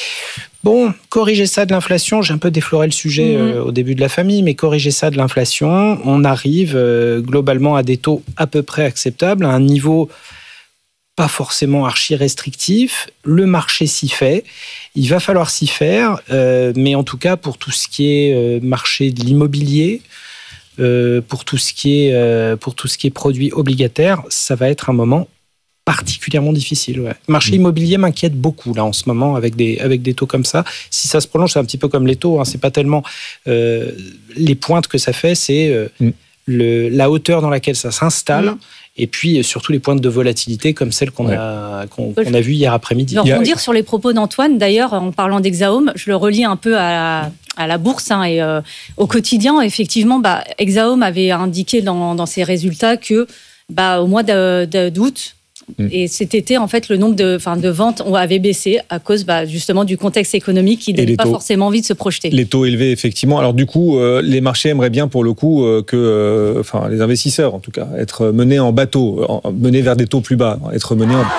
Bon, corriger ça de l'inflation, j'ai un peu défloré le sujet mmh. euh, au début de la famille, mais corriger ça de l'inflation, on arrive euh, globalement à des taux à peu près acceptables, à un niveau pas forcément archi-restrictif. Le marché s'y fait, il va falloir s'y faire, euh, mais en tout cas pour tout ce qui est euh, marché de l'immobilier, euh, pour tout ce qui est, euh, pour tout ce qui est produits obligataires, ça va être un moment particulièrement difficile. Ouais. Le marché immobilier m'inquiète beaucoup là en ce moment avec des, avec des taux comme ça. Si ça se prolonge, c'est un petit peu comme les taux. Hein. C'est pas tellement euh, les pointes que ça fait, c'est euh, mm. le, la hauteur dans laquelle ça s'installe. Mm. Et puis surtout les pointes de volatilité comme celles qu'on ouais. a, qu'on, qu'on a vues hier après-midi. Je vais rebondir sur les propos d'Antoine. D'ailleurs, en parlant d'Exaum, je le relie un peu à, à la bourse hein, et euh, au quotidien. Effectivement, bah, Exaum avait indiqué dans, dans ses résultats que bah, au mois de, de, d'août, et cet été, en fait, le nombre de, enfin, de ventes avait baissé à cause bah, justement du contexte économique qui n'a pas taux, forcément envie de se projeter. Les taux élevés, effectivement. Alors du coup, euh, les marchés aimeraient bien pour le coup euh, que, euh, enfin, les investisseurs en tout cas, être menés en bateau, en, menés vers des taux plus bas, être menés en...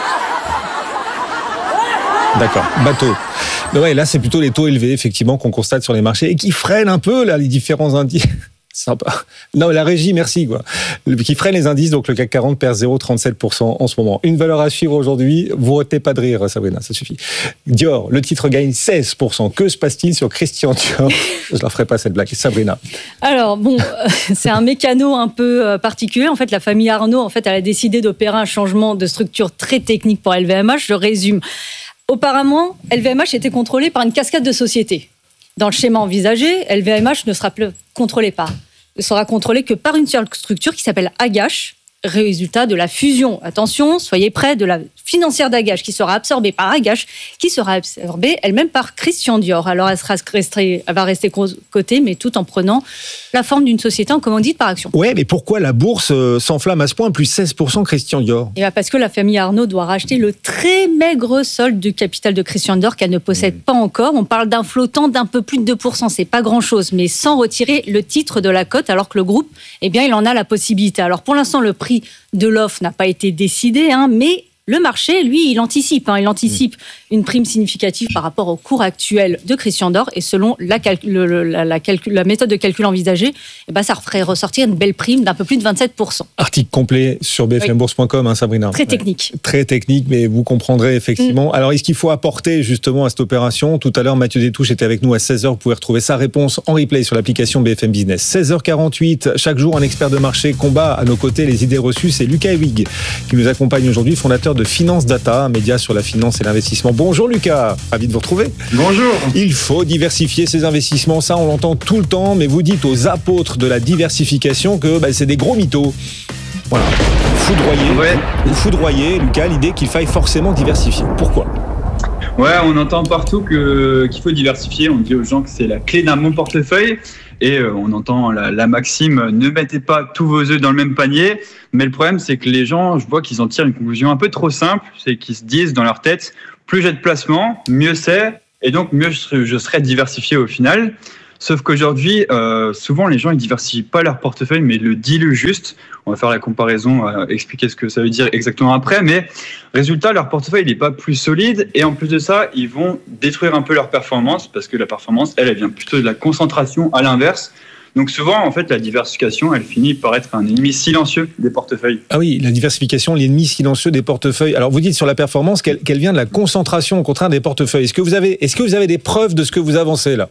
D'accord, bateau. Mais ouais, là, c'est plutôt les taux élevés, effectivement, qu'on constate sur les marchés et qui freinent un peu là, les différents indices. Sympa. Non, la régie, merci, quoi. Qui freine les indices, donc le C A C quarante perd zéro virgule trente-sept pour cent en ce moment. Une valeur à suivre aujourd'hui. Vous retenez pas de rire, Sabrina, ça suffit. Dior, le titre gagne seize pour cent. Que se passe-t-il sur Christian Dior? Je ne la ferai pas, cette blague. Sabrina. Alors, bon, c'est un mécano un peu particulier. En fait, la famille Arnault, en fait, elle a décidé d'opérer un changement de structure très technique pour L V M H. Je résume. Auparavant, L V M H était contrôlé par une cascade de sociétés. Dans le schéma envisagé, L V M H ne sera plus contrôlé par, ne sera contrôlé que par une seule structure qui s'appelle Agache, résultat de la fusion. Attention, soyez prêts, de la financière d'Agache qui sera absorbée par Agache, qui sera absorbée elle-même par Christian Dior. Alors elle, sera restée, elle va rester cotée, mais tout en prenant la forme d'une société en commandite par action. Ouais, mais pourquoi la bourse s'enflamme à ce point, plus seize pour cent Christian Dior? Et bah parce que la famille Arnault doit racheter le très maigre solde du capital de Christian Dior qu'elle ne possède mmh. pas encore. On parle d'un flottant d'un peu plus de deux pour cent, c'est pas grand-chose, mais sans retirer le titre de la cote, alors que le groupe, eh bien, il en a la possibilité. Alors pour l'instant, le prix de l'offre n'a pas été décidé, hein, mais Le marché, lui, il anticipe. Hein, il anticipe mmh. une prime significative par rapport au cours actuel de Christian Dior. Et selon la, calcul, le, la, la, calcul, la méthode de calcul envisagée, eh ben, ça ferait ressortir une belle prime d'un peu plus de vingt-sept pour cent. Article complet sur b f m bourse point com, hein, Sabrina. Très technique. Ouais. Très technique, mais vous comprendrez effectivement. Mmh. Alors, est-ce qu'il faut apporter justement à cette opération ? Tout à l'heure, Mathieu Détouche était avec nous à seize heures. Vous pouvez retrouver sa réponse en replay sur l'application B F M Business. seize heures quarante-huit, chaque jour, un expert de marché combat à nos côtés les idées reçues. C'est Lucas Hewig qui nous accompagne aujourd'hui, fondateur de Finance Data, un média sur la finance et l'investissement. Bonjour Lucas, ravi de vous retrouver. Bonjour. Il faut diversifier ses investissements, ça on l'entend tout le temps, mais vous dites aux apôtres de la diversification que bah, c'est des gros mythos. Voilà. Foudroyé, ouais. Vous foudroyez, Lucas, l'idée qu'il faille forcément diversifier. Pourquoi ? Ouais, on entend partout que, qu'il faut diversifier. On dit aux gens que c'est la clé d'un bon portefeuille. Et euh, on entend la, la maxime « ne mettez pas tous vos œufs dans le même panier ». Mais le problème, c'est que les gens, je vois qu'ils en tirent une conclusion un peu trop simple. C'est qu'ils se disent dans leur tête « plus j'ai de placement, mieux c'est. Et donc, mieux je, je serai diversifié au final ». Sauf qu'aujourd'hui, euh, souvent, les gens ne diversifient pas leur portefeuille, mais le diluent juste. On va faire la comparaison, euh, expliquer ce que ça veut dire exactement après. Mais résultat, leur portefeuille n'est pas plus solide. Et en plus de ça, ils vont détruire un peu leur performance, parce que la performance, elle, elle vient plutôt de la concentration à l'inverse. Donc souvent, en fait, la diversification, elle finit par être un ennemi silencieux des portefeuilles. Ah oui, la diversification, l'ennemi silencieux des portefeuilles. Alors vous dites sur la performance qu'elle, qu'elle vient de la concentration au contraire des portefeuilles. Est-ce que vous avez, est-ce que vous avez des preuves de ce que vous avancez là ?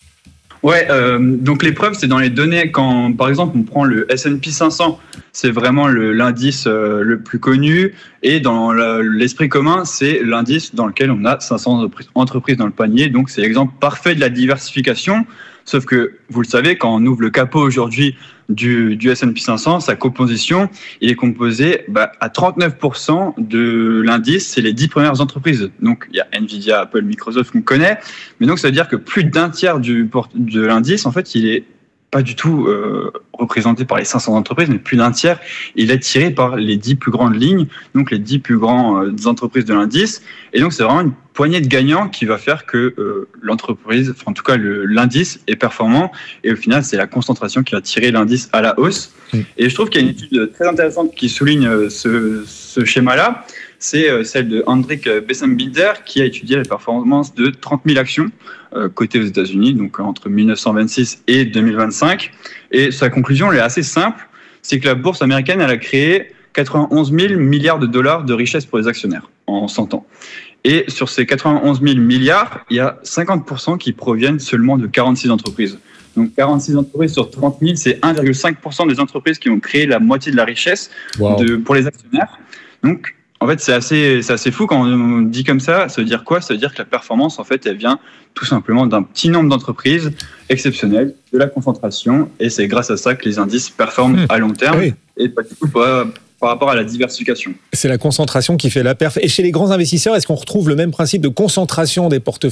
Ouais, euh, donc les preuves, c'est dans les données. Quand, par exemple, on prend le S and P cinq cents, c'est vraiment le, l'indice euh, le plus connu. Et dans la, l'esprit commun, c'est l'indice dans lequel on a cinq cents entreprises dans le panier. Donc, c'est l'exemple parfait de la diversification. Sauf que, vous le savez, quand on ouvre le capot aujourd'hui du, du S and P cinq cents, sa composition, il est composé bah, à trente-neuf pour cent de l'indice, c'est les dix premières entreprises. Donc, il y a Nvidia, Apple, Microsoft qu'on connaît. Mais donc, ça veut dire que plus d'un tiers du, de l'indice, en fait, il est pas du tout euh, représenté par les cinq cents entreprises, mais plus d'un tiers, il est tiré par les dix plus grandes lignes, donc les dix plus grandes euh, entreprises de l'indice. Et donc, c'est vraiment une poignée de gagnants qui va faire que euh, l'entreprise, enfin, en tout cas le, l'indice, est performant. Et au final, c'est la concentration qui va tirer l'indice à la hausse. Mmh. Et je trouve qu'il y a une étude très intéressante qui souligne euh, ce, ce schéma-là. C'est euh, celle de Hendrik Bessembinder qui a étudié la performance de trente mille actions euh, cotées aux États-Unis, donc entre dix-neuf cent vingt-six et deux mille vingt-cinq. Et sa conclusion, elle est assez simple, c'est que la bourse américaine, elle a créé quatre-vingt-onze mille milliards de dollars de richesse pour les actionnaires en cent ans. Et sur ces quatre-vingt-onze mille milliards, il y a cinquante pour cent qui proviennent seulement de quarante-six entreprises. Donc quarante-six entreprises sur trente mille, c'est un virgule cinq pour cent des entreprises qui ont créé la moitié de la richesse wow. de, pour les actionnaires. Donc, en fait, c'est assez, c'est assez fou quand on dit comme ça. Ça veut dire quoi ? Ça veut dire que la performance, en fait, elle vient tout simplement d'un petit nombre d'entreprises exceptionnelles, de la concentration, et c'est grâce à ça que les indices performent mmh. à long terme, oui. et pas du tout pas, par rapport à la diversification. C'est la concentration qui fait la perf. Et chez les grands investisseurs, est-ce qu'on retrouve le même principe de concentration des portefeuilles ?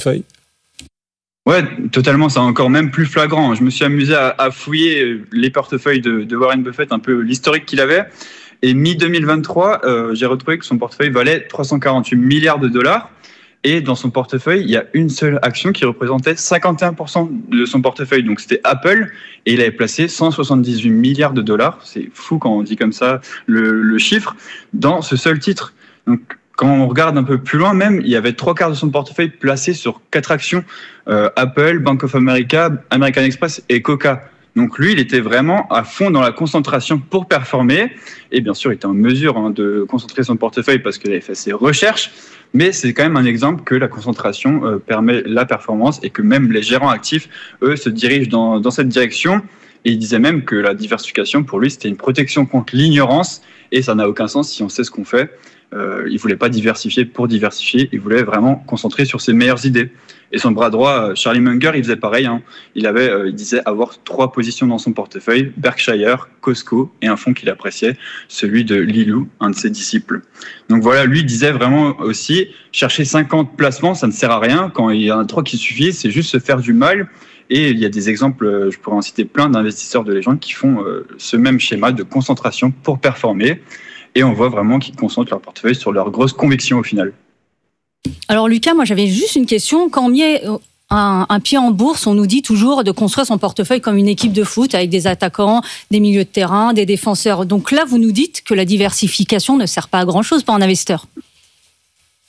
Ouais, totalement. C'est encore même plus flagrant. Je me suis amusé à, à fouiller les portefeuilles de, de Warren Buffett, un peu l'historique qu'il avait. Et mi-deux mille vingt-trois, euh, j'ai retrouvé que son portefeuille valait trois cent quarante-huit milliards de dollars. Et dans son portefeuille, il y a une seule action qui représentait cinquante et un pour cent de son portefeuille. Donc c'était Apple. Et il avait placé cent soixante-dix-huit milliards de dollars. C'est fou quand on dit comme ça le, le chiffre dans ce seul titre. Donc quand on regarde un peu plus loin même, il y avait trois quarts de son portefeuille placés sur quatre actions. Euh, Apple, Bank of America, American Express et Coca. Donc lui, il était vraiment à fond dans la concentration pour performer. Et bien sûr, il était en mesure hein, de concentrer son portefeuille parce qu'il avait fait ses recherches. Mais c'est quand même un exemple que la concentration euh, permet la performance et que même les gérants actifs, eux, se dirigent dans, dans cette direction. Et il disait même que la diversification, pour lui, c'était une protection contre l'ignorance. Et ça n'a aucun sens si on sait ce qu'on fait. Euh, il ne voulait pas diversifier pour diversifier. Il voulait vraiment concentrer sur ses meilleures idées. Et son bras droit, Charlie Munger, il faisait pareil. Hein. Il avait, euh, il disait avoir trois positions dans son portefeuille, Berkshire, Costco et un fonds qu'il appréciait, celui de Lilou, un de ses disciples. Donc voilà, lui disait vraiment aussi, chercher cinquante placements, ça ne sert à rien. Quand il y en a trois qui suffisent, c'est juste se faire du mal. Et il y a des exemples, je pourrais en citer plein d'investisseurs de légende qui font euh, ce même schéma de concentration pour performer. Et on voit vraiment qu'ils concentrent leur portefeuille sur leurs grosses convictions au final. Alors Lucas, moi j'avais juste une question. Quand on met un, un pied en bourse, on nous dit toujours de construire son portefeuille comme une équipe de foot avec des attaquants, des milieux de terrain, des défenseurs. Donc là, vous nous dites que la diversification ne sert pas à grand-chose pour un investisseur.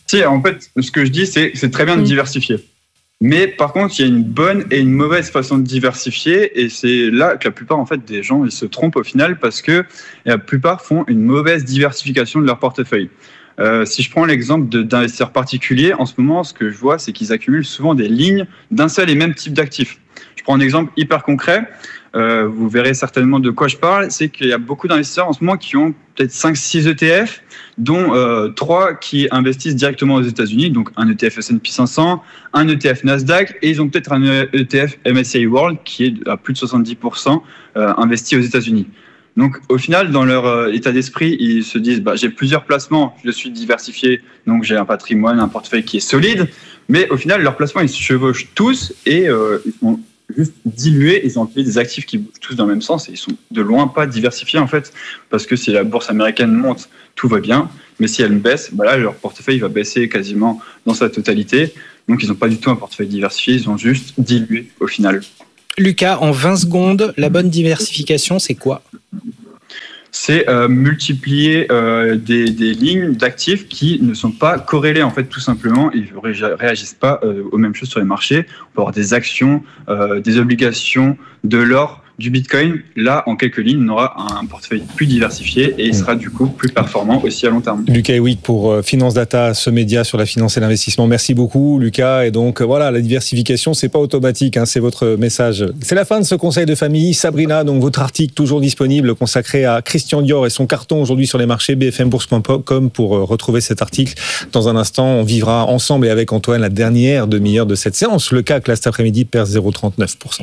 Si, en fait, ce que je dis, c'est que c'est très bien de diversifier. Mais par contre, il y a une bonne et une mauvaise façon de diversifier, et c'est là que la plupart en fait des gens ils se trompent au final parce que la plupart font une mauvaise diversification de leur portefeuille. Euh, si je prends l'exemple de, d'investisseurs particuliers, en ce moment, ce que je vois, c'est qu'ils accumulent souvent des lignes d'un seul et même type d'actifs. Je prends un exemple hyper concret. Euh, vous verrez certainement de quoi je parle. C'est qu'il y a beaucoup d'investisseurs en ce moment qui ont peut-être cinq six E T F, dont euh, trois qui investissent directement aux États-Unis, donc un E T F S and P cinq cents, un E T F Nasdaq, et ils ont peut-être un E T F M S C I World qui est à plus de soixante-dix pour cent euh, investi aux États-Unis. Donc, au final, dans leur euh, état d'esprit, ils se disent bah, j'ai plusieurs placements, je suis diversifié, donc j'ai un patrimoine, un portefeuille qui est solide. Mais au final, leurs placements, ils se chevauchent tous et euh, ils sont juste dilués. Ils ont des actifs qui bougent tous dans le même sens et ils sont de loin pas diversifiés, en fait. Parce que si la bourse américaine monte, tout va bien. Mais si elle baisse, bah là, leur portefeuille va baisser quasiment dans sa totalité. Donc, ils n'ont pas du tout un portefeuille diversifié, ils ont juste dilué au final. Lucas, en vingt secondes, la bonne diversification, c'est quoi ? C'est euh, multiplier euh, des, des lignes d'actifs qui ne sont pas corrélées, en fait, tout simplement. Ils ne réagissent pas euh, aux mêmes choses sur les marchés. On peut avoir des actions, euh, des obligations, de l'or, du Bitcoin. Là, en quelques lignes, on aura un portefeuille plus diversifié et il sera du coup plus performant aussi à long terme. Lucas Ewick pour Finance Data, ce média sur la finance et l'investissement. Merci beaucoup, Lucas. Et donc, voilà, la diversification, c'est pas automatique, hein, c'est votre message. C'est la fin de ce conseil de famille. Sabrina, donc votre article toujours disponible consacré à Christian Dior et son carton aujourd'hui sur les marchés, b f m bourse point com pour retrouver cet article. Dans un instant, on vivra ensemble et avec Antoine la dernière demi-heure de cette séance. Le C A C, là, cet après-midi, perd zéro virgule trente-neuf pour cent.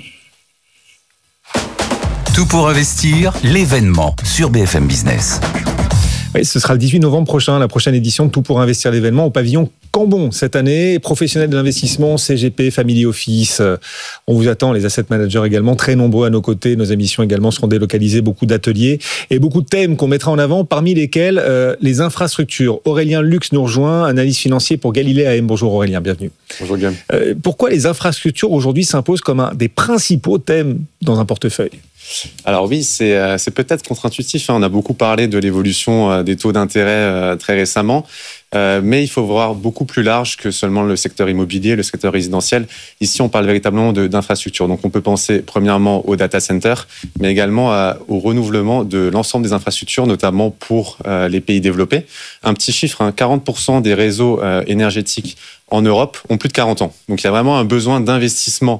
Tout pour investir, l'événement sur B F M Business. Oui, ce sera le dix-huit novembre prochain, la prochaine édition de Tout pour investir l'événement au pavillon Cambon cette année. Professionnels de l'investissement, C G P, Family Office. On vous attend, les asset managers également, très nombreux à nos côtés. Nos émissions également seront délocalisées, beaucoup d'ateliers et beaucoup de thèmes qu'on mettra en avant, parmi lesquels euh, les infrastructures. Aurélien Lux nous rejoint, analyse financier pour Galilée A M. Bonjour Aurélien, bienvenue. Bonjour Guillaume. Euh, pourquoi les infrastructures aujourd'hui s'imposent comme un des principaux thèmes dans un portefeuille ? Alors oui, c'est, euh, c'est peut-être contre-intuitif. Hein. On a beaucoup parlé de l'évolution euh, des taux d'intérêt euh, très récemment. Euh, mais il faut voir beaucoup plus large que seulement le secteur immobilier, le secteur résidentiel. Ici, on parle véritablement de, d'infrastructures. Donc, on peut penser premièrement aux data centers, mais également à, au renouvellement de l'ensemble des infrastructures, notamment pour euh, les pays développés. Un petit chiffre, hein, quarante pour cent des réseaux euh, énergétiques en Europe ont plus de quarante ans. Donc, il y a vraiment un besoin d'investissement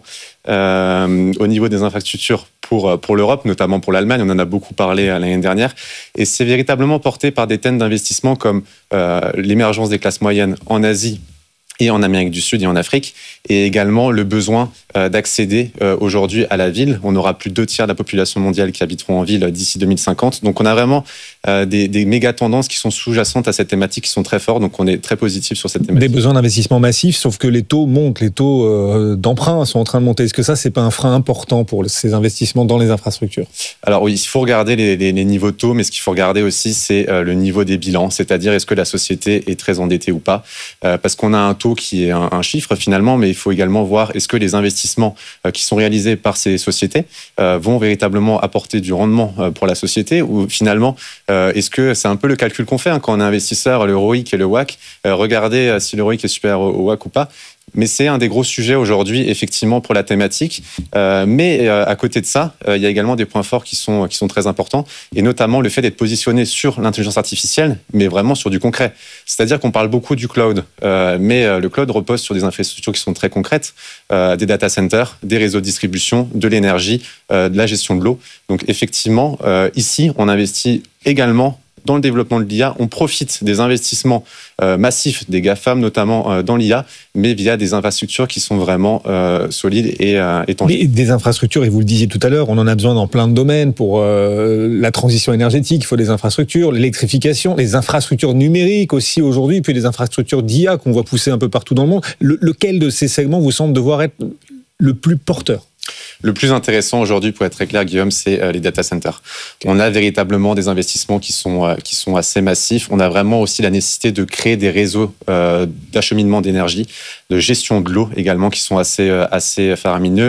euh, au niveau des infrastructures pour, pour l'Europe, notamment pour l'Allemagne. On en a beaucoup parlé l'année dernière. Et c'est véritablement porté par des thèmes d'investissement comme euh, l'émergence des classes moyennes en Asie et en Amérique du Sud et en Afrique, et également le besoin euh, d'accéder euh, aujourd'hui à la ville. On aura plus de deux tiers de la population mondiale qui habiteront en ville d'ici deux mille cinquante. Donc on a vraiment euh, des, des méga tendances qui sont sous-jacentes à cette thématique, qui sont très fortes. Donc on est très positif sur cette thématique. Des besoins d'investissement massifs, sauf que les taux montent, les taux euh, d'emprunt sont en train de monter. Est-ce que ça, c'est pas un frein important pour ces investissements dans les infrastructures ? Alors oui, il faut regarder les, les, les niveaux de taux, mais ce qu'il faut regarder aussi, c'est euh, le niveau des bilans, c'est-à-dire est-ce que la société est très endettée ou pas, euh, parce qu'on a un taux qui est un, un chiffre finalement, mais il faut également voir est-ce que les investissements euh, qui sont réalisés par ces sociétés euh, vont véritablement apporter du rendement euh, pour la société, ou finalement euh, est-ce que c'est un peu le calcul qu'on fait hein, quand on est investisseur, le R O I C et le W A C, euh, regardez euh, si le R O I C est supérieur au, au W A C ou pas. Mais c'est un des gros sujets aujourd'hui, effectivement, pour la thématique. Euh, mais euh, à côté de ça, euh, il y a également des points forts qui sont, qui sont très importants, et notamment le fait d'être positionné sur l'intelligence artificielle, mais vraiment sur du concret. C'est-à-dire qu'on parle beaucoup du cloud, euh, mais euh, le cloud repose sur des infrastructures qui sont très concrètes, euh, des data centers, des réseaux de distribution, de l'énergie, euh, de la gestion de l'eau. Donc effectivement, euh, ici, on investit également dans le développement de l'I A, on profite des investissements euh, massifs des GAFAM, notamment euh, dans l'I A, mais via des infrastructures qui sont vraiment euh, solides et, euh, et tangibles. Mais des infrastructures, et vous le disiez tout à l'heure, on en a besoin dans plein de domaines pour euh, la transition énergétique, il faut des infrastructures, l'électrification, les infrastructures numériques aussi aujourd'hui, puis les infrastructures d'I A qu'on voit pousser un peu partout dans le monde. Le, lequel de ces segments vous semble devoir être le plus porteur ? Le plus intéressant aujourd'hui, pour être très clair, Guillaume, c'est euh, les data centers. On a véritablement des investissements qui sont, euh, qui sont assez massifs. On a vraiment aussi la nécessité de créer des réseaux euh, d'acheminement d'énergie, de gestion de l'eau également, qui sont assez, euh, assez faramineux.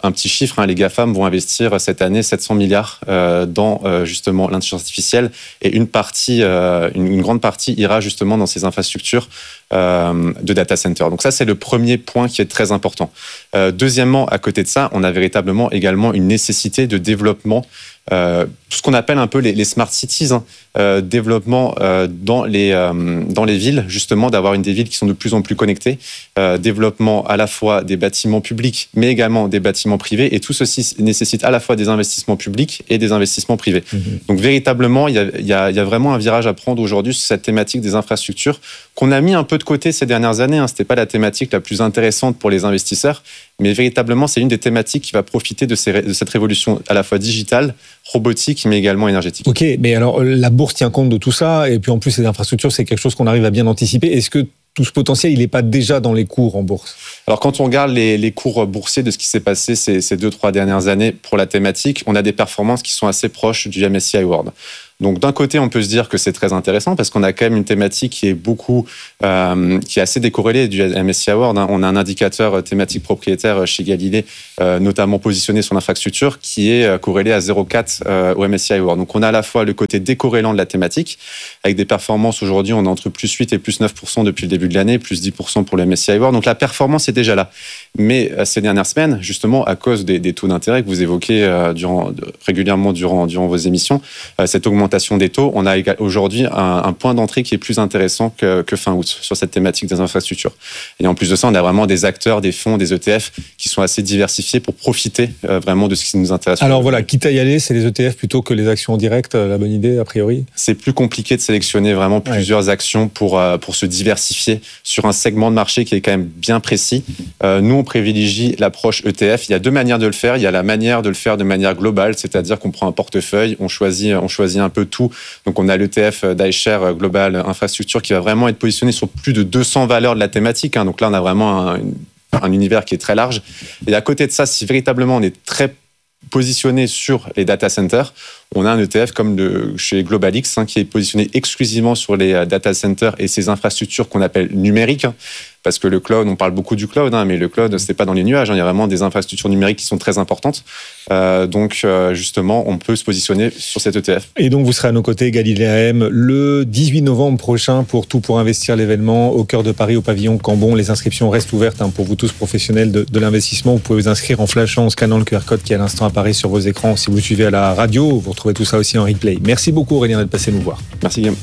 un petit chiffre, hein, les GAFAM vont investir cette année sept cents milliards euh, dans euh, justement l'intelligence artificielle et une partie, euh, une, une grande partie ira justement dans ces infrastructures euh, de data center. Donc ça, c'est le premier point qui est très important. Euh, deuxièmement, à côté de ça, on a véritablement également une nécessité de développement Euh, tout ce qu'on appelle un peu les, les smart cities, hein, euh, développement euh, dans les euh, dans les villes, justement d'avoir une des villes qui sont de plus en plus connectées, euh, développement à la fois des bâtiments publics, mais également des bâtiments privés, et tout ceci nécessite à la fois des investissements publics et des investissements privés. Mmh. Donc véritablement, il y a, il y a, il y a vraiment un virage à prendre aujourd'hui sur cette thématique des infrastructures qu'on a mis un peu de côté ces dernières années. Hein. C'était pas la thématique la plus intéressante pour les investisseurs, mais véritablement, c'est une des thématiques qui va profiter de, ces, de cette révolution à la fois digitale, robotique, mais également énergétique. Ok, mais alors la bourse tient compte de tout ça, et puis en plus, ces infrastructures, c'est quelque chose qu'on arrive à bien anticiper. Est-ce que tout ce potentiel, il n'est pas déjà dans les cours en bourse? Alors, quand on regarde les, les cours boursiers de ce qui s'est passé ces, ces deux, trois dernières années pour la thématique, on a des performances qui sont assez proches du M S C I World. Donc, d'un côté, on peut se dire que c'est très intéressant parce qu'on a quand même une thématique qui est beaucoup, euh, qui est assez décorrélée du M S C I World. Hein. On a un indicateur thématique propriétaire chez Galilée, euh, notamment positionné sur l'infrastructure, qui est corrélé à zéro virgule quatre euh, au M S C I World. Donc, on a à la fois le côté décorrélant de la thématique, avec des performances aujourd'hui, on est entre plus huit et plus neuf pour cent depuis le début de l'année, plus dix pour cent pour le M S C I World. Donc, la performance est déjà là. Mais euh, ces dernières semaines, justement, à cause des, des taux d'intérêt que vous évoquez euh, durant, régulièrement durant, durant vos émissions, euh, cette augmentation des taux, on a aujourd'hui un, un point d'entrée qui est plus intéressant que, que fin août sur cette thématique des infrastructures. Et en plus de ça, on a vraiment des acteurs, des fonds, des E T F qui sont assez diversifiés pour profiter euh, vraiment de ce qui nous intéresse. Alors voilà, quitte à y aller, c'est les E T F plutôt que les actions en direct, la bonne idée a priori? C'est plus compliqué de sélectionner vraiment plusieurs ouais. actions pour, euh, pour se diversifier sur un segment de marché qui est quand même bien précis. Euh, nous, on privilégie l'approche E T F. Il y a deux manières de le faire. Il y a la manière de le faire de manière globale, c'est-à-dire qu'on prend un portefeuille, on choisit, on choisit un peu tout. Donc, on a l'E T F d'iShares Global Infrastructure qui va vraiment être positionné sur plus de deux cents valeurs de la thématique. Hein. Donc là, on a vraiment un, un univers qui est très large. Et à côté de ça, si véritablement on est très positionné sur les data centers, on a un E T F comme le, chez GlobalX hein, qui est positionné exclusivement sur les data centers et ces infrastructures qu'on appelle numériques. Hein, parce que le cloud, on parle beaucoup du cloud, hein, mais le cloud, c'est pas dans les nuages. Hein, il y a vraiment des infrastructures numériques qui sont très importantes. Euh, donc, euh, justement, on peut se positionner sur cet E T F. Et donc, vous serez à nos côtés, Galilée A M, le dix-huit novembre prochain pour Tout pour investir, l'événement au cœur de Paris, au pavillon Cambon. Les inscriptions restent ouvertes hein, pour vous tous professionnels de, de l'investissement. Vous pouvez vous inscrire en flashant, en scannant le Q R code qui à l'instant apparaît sur vos écrans. Si vous suivez à la radio, vous retrouvez tout ça aussi en replay. Merci beaucoup, Aurélien, d'être passé nous voir. Merci, Guillaume.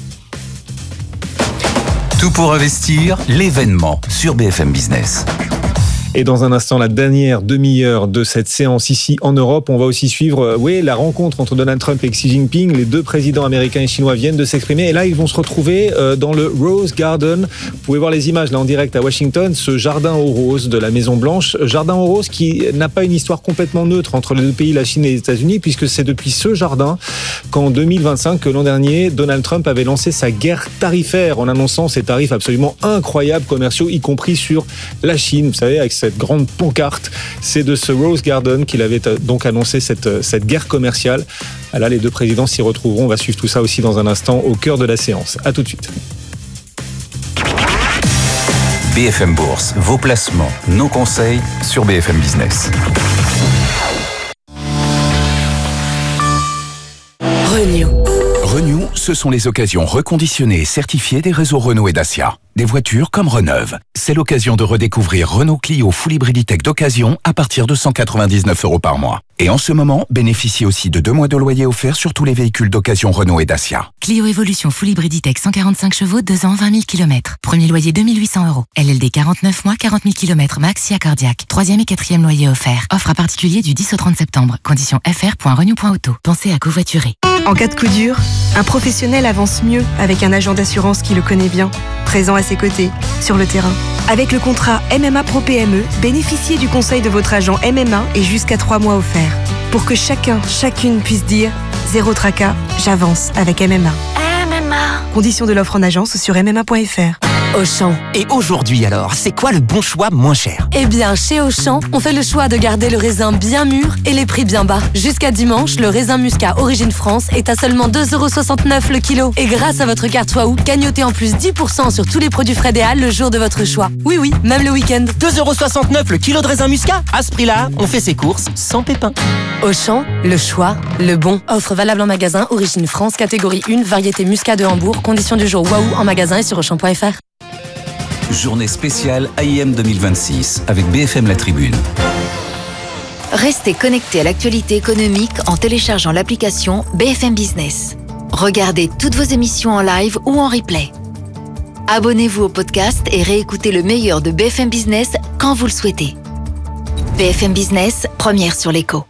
Tout pour investir, l'événement sur B F M Business. Et dans un instant, la dernière demi-heure de cette séance ici en Europe, on va aussi suivre oui, la rencontre entre Donald Trump et Xi Jinping. Les deux présidents américains et chinois viennent de s'exprimer. Et là, ils vont se retrouver dans le Rose Garden. Vous pouvez voir les images là en direct à Washington, ce jardin aux roses de la Maison-Blanche. Jardin aux roses qui n'a pas une histoire complètement neutre entre les deux pays, la Chine et les États-Unis, puisque c'est depuis ce jardin qu'en deux mille vingt-cinq, que l'an dernier, Donald Trump avait lancé sa guerre tarifaire en annonçant ces tarifs absolument incroyables commerciaux, y compris sur la Chine. Vous savez, avec cette grande pancarte, c'est de ce Rose Garden qu'il avait donc annoncé cette, cette guerre commerciale. Là, les deux présidents s'y retrouveront. On va suivre tout ça aussi dans un instant au cœur de la séance. À tout de suite. B F M Bourse, vos placements, nos conseils sur B F M Business. Renew. Renew, ce sont les occasions reconditionnées et certifiées des réseaux Renault et Dacia. Des voitures comme reneuves. C'est l'occasion de redécouvrir Renault Clio Full Hybriditech d'occasion à partir de cent quatre-vingt-dix-neuf euros par mois. Et en ce moment, bénéficiez aussi de deux mois de loyer offerts sur tous les véhicules d'occasion Renault et Dacia. Clio Evolution Full Hybriditech cent quarante-cinq chevaux, deux ans, vingt mille kilomètres. Premier loyer deux mille huit cents euros. L L D quarante-neuf mois, quarante mille kilomètres max, S I A cardiaque. Troisième et quatrième loyer offert. Offre à particulier du dix au trente septembre. Conditions f r point renew point auto. Pensez à covoiturer. En cas de coup dur, un professionnel avance mieux avec un agent d'assurance qui le connaît bien, présent à ses côtés, sur le terrain. Avec le contrat M M A Pro P M E, bénéficiez du conseil de votre agent M M A et jusqu'à trois mois offerts. Pour que chacun, chacune puisse dire « Zéro tracas, j'avance avec M M A ». M A. Conditions de l'offre en agence sur m m a point f r. Auchan. Et aujourd'hui alors, c'est quoi le bon choix moins cher? Eh bien, chez Auchan, on fait le choix de garder le raisin bien mûr et les prix bien bas. Jusqu'à dimanche, le raisin muscat Origine France est à seulement deux euros soixante-neuf le kilo. Et grâce à votre carte Waouh, gagnotez en plus dix pour cent sur tous les produits Frédéal le jour de votre choix. Oui, oui, même le week-end. deux euros soixante-neuf le kilo de raisin muscat. À ce prix-là, on fait ses courses sans pépin. Auchan, le choix, le bon. Offre valable en magasin Origine France, catégorie un, variété muscat de Hambourg. Conditions du jour Waouh en magasin et sur auchan point f r. Journée spéciale A I M deux mille vingt-six avec B F M La Tribune. Restez connectés à l'actualité économique en téléchargeant l'application B F M Business. Regardez toutes vos émissions en live ou en replay. Abonnez-vous au podcast et réécoutez le meilleur de B F M Business quand vous le souhaitez. B F M Business, première sur l'écho.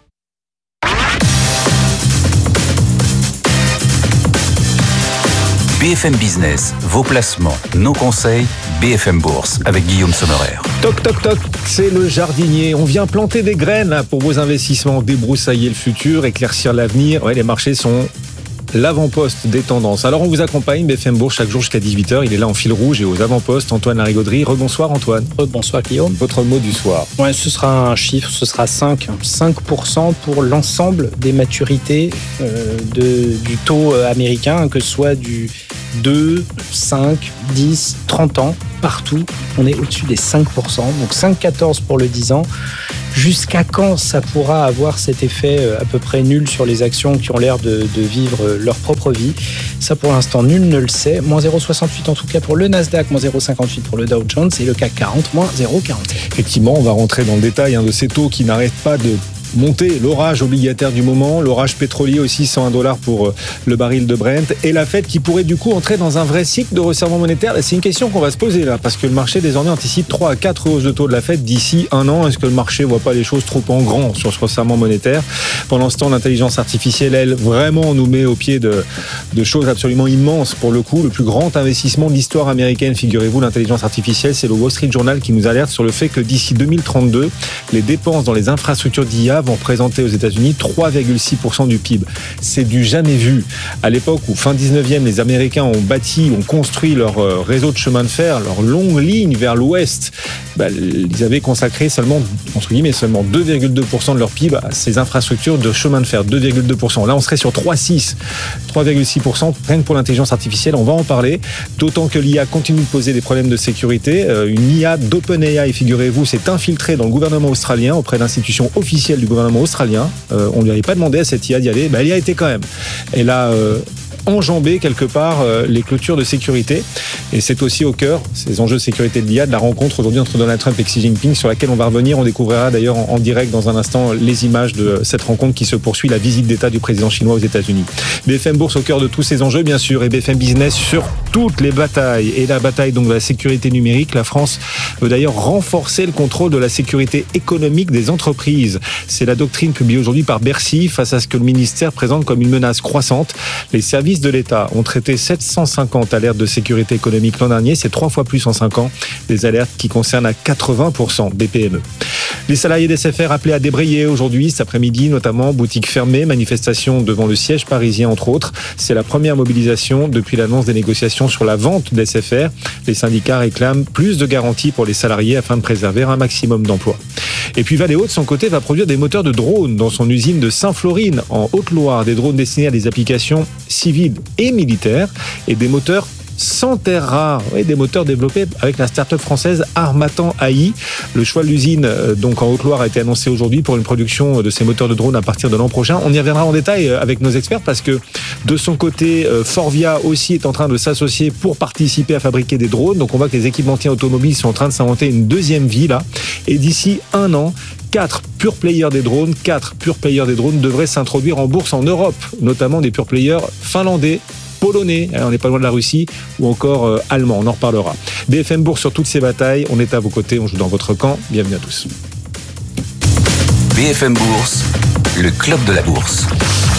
B F M Business, vos placements, nos conseils, B F M Bourse avec Guillaume Sommerer. Toc toc toc, c'est le jardinier. On vient planter des graines là, pour vos investissements, débroussailler le futur, éclaircir l'avenir. Ouais, les marchés sont l'avant-poste des tendances. Alors on vous accompagne, B F M Bourse, chaque jour jusqu'à dix-huit heures. Il est là en fil rouge et aux avant-postes, Antoine Larigauderie. Rebonsoir Antoine. Rebonsoir Guillaume. Votre mot du soir. Ouais, ce sera un chiffre, ce sera cinq. cinq pour cent pour l'ensemble des maturités euh, de, du taux américain, que ce soit du deux, cinq, dix, trente ans. Partout, on est au-dessus des cinq pour cent. Donc cinq virgule quatorze pour le dix ans. Jusqu'à quand ça pourra avoir cet effet à peu près nul sur les actions qui ont l'air de, de vivre leur propre vie? Ça, pour l'instant, nul ne le sait. moins zéro virgule soixante-huit en tout cas pour le Nasdaq, moins zéro virgule cinquante-huit pour le Dow Jones et le C A C quarante, moins zéro virgule quarante-sept. Effectivement, on va rentrer dans le détail hein, de ces taux qui n'arrêtent pas de monter. L'orage obligataire du moment, l'orage pétrolier aussi, cent un dollars pour le baril de Brent, et la Fed qui pourrait du coup entrer dans un vrai cycle de resserrement monétaire. C'est une question qu'on va se poser là, parce que le marché désormais anticipe trois à quatre hausses de taux de la Fed d'ici un an. Est-ce que le marché voit pas les choses trop en grand sur ce resserrement monétaire? Pendant ce temps, l'intelligence artificielle, elle, vraiment nous met au pied de, de choses absolument immenses pour le coup. Le plus grand investissement de l'histoire américaine, figurez-vous, l'intelligence artificielle, c'est le Wall Street Journal qui nous alerte sur le fait que d'ici deux mille trente-deux, les dépenses dans les infrastructures d'I A vont représenter aux États-Unis trois virgule six pour cent du P I B. C'est du jamais vu. À l'époque où, fin dix-neuvième, les Américains ont bâti, ont construit leur réseau de chemin de fer, leur longue ligne vers l'ouest, bah, ils avaient consacré seulement, entre guillemets, seulement deux virgule deux pour cent de leur P I B à ces infrastructures de chemin de fer. deux virgule deux pour cent. Là, on serait sur trois virgule six. trois virgule six pour cent rien que pour l'intelligence artificielle. On va en parler. D'autant que l'I A continue de poser des problèmes de sécurité. Une I A d'OpenAI, figurez-vous, s'est infiltrée dans le gouvernement australien auprès d'institutions officielles du gouvernement australien. Euh, on ne lui avait pas demandé à cette I A d'y aller. Bah, elle y a été quand même. Elle a euh, enjambé quelque part euh, les clôtures de sécurité. Et c'est aussi au cœur, ces enjeux de sécurité de l'I A, de la rencontre aujourd'hui entre Donald Trump et Xi Jinping, sur laquelle on va revenir. On découvrira d'ailleurs en, en direct dans un instant les images de cette rencontre qui se poursuit, la visite d'État du président chinois aux États-Unis. B F M Bourse au cœur de tous ces enjeux, bien sûr, et B F M Business sur toutes les batailles. Et la bataille donc de la sécurité numérique, la France veut d'ailleurs renforcer le contrôle de la sécurité économique des entreprises. C'est la doctrine publiée aujourd'hui par Bercy face à ce que le ministère présente comme une menace croissante. Les services de l'État ont traité sept cent cinquante alertes de sécurité économique l'an dernier. C'est trois fois plus en cinq ans. Des alertes qui concernent à quatre-vingts pour cent des P M E. Les salariés d'S F R appelés à débrayer aujourd'hui, cet après-midi, notamment boutiques fermées, manifestations devant le siège parisien entre autres. C'est la première mobilisation depuis l'annonce des négociations sur la vente d'S F R. Les syndicats réclament plus de garanties pour les salariés afin de préserver un maximum d'emplois. Et puis Valeo, de son côté, va produire des moteurs de drones dans son usine de Saint-Florine, en Haute-Loire. Des drones destinés à des applications civiles et militaires et des moteurs sans terre rare, oui, des moteurs développés avec la start-up française Armatan A I. Le choix de l'usine donc en Haute-Loire a été annoncé aujourd'hui pour une production de ces moteurs de drones à partir de l'an prochain. On y reviendra en détail avec nos experts parce que de son côté, Forvia aussi est en train de s'associer pour participer à fabriquer des drones. Donc on voit que les équipementiers automobiles sont en train de s'inventer une deuxième vie là. Et d'ici un an, quatre pure players des drones, quatre pure players des drones devraient s'introduire en bourse en Europe, notamment des pure players finlandais, polonais, on n'est pas loin de la Russie, ou encore euh, allemand, on en reparlera. B F M Bourse sur toutes ces batailles, on est à vos côtés, on joue dans votre camp, bienvenue à tous. B F M Bourse, le club de la bourse.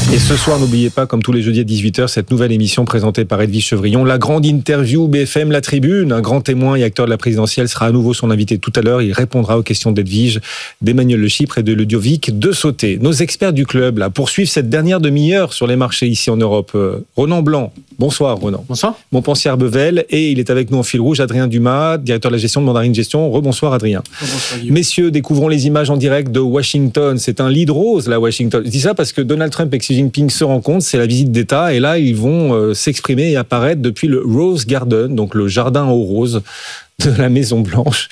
Et ce soir, n'oubliez pas, comme tous les jeudis à dix-huit heures, cette nouvelle émission présentée par Edwige Chevrillon, la grande interview B F M La Tribune. Un grand témoin et acteur de la présidentielle sera à nouveau son invité tout à l'heure. Il répondra aux questions d'Edwige, d'Emmanuel Le Chypre et de Ludovic de Sauté. Nos experts du club là poursuivent cette dernière demi-heure sur les marchés ici en Europe. Euh, Ronan Blanc, bonsoir Ronan. Bonsoir. Montpensier Bevel, et il est avec nous en fil rouge, Adrien Dumas, directeur de la gestion de Mandarine Gestion. Rebonsoir Adrien. Bonsoir, Messieurs, découvrons les images en direct de Washington. C'est un lead rose là, Washington. Je dis ça parce que Donald Trump et Xi Jinping se rencontrent, c'est la visite d'État, et là ils vont euh, s'exprimer et apparaître depuis le Rose Garden, donc le jardin aux roses de la Maison Blanche.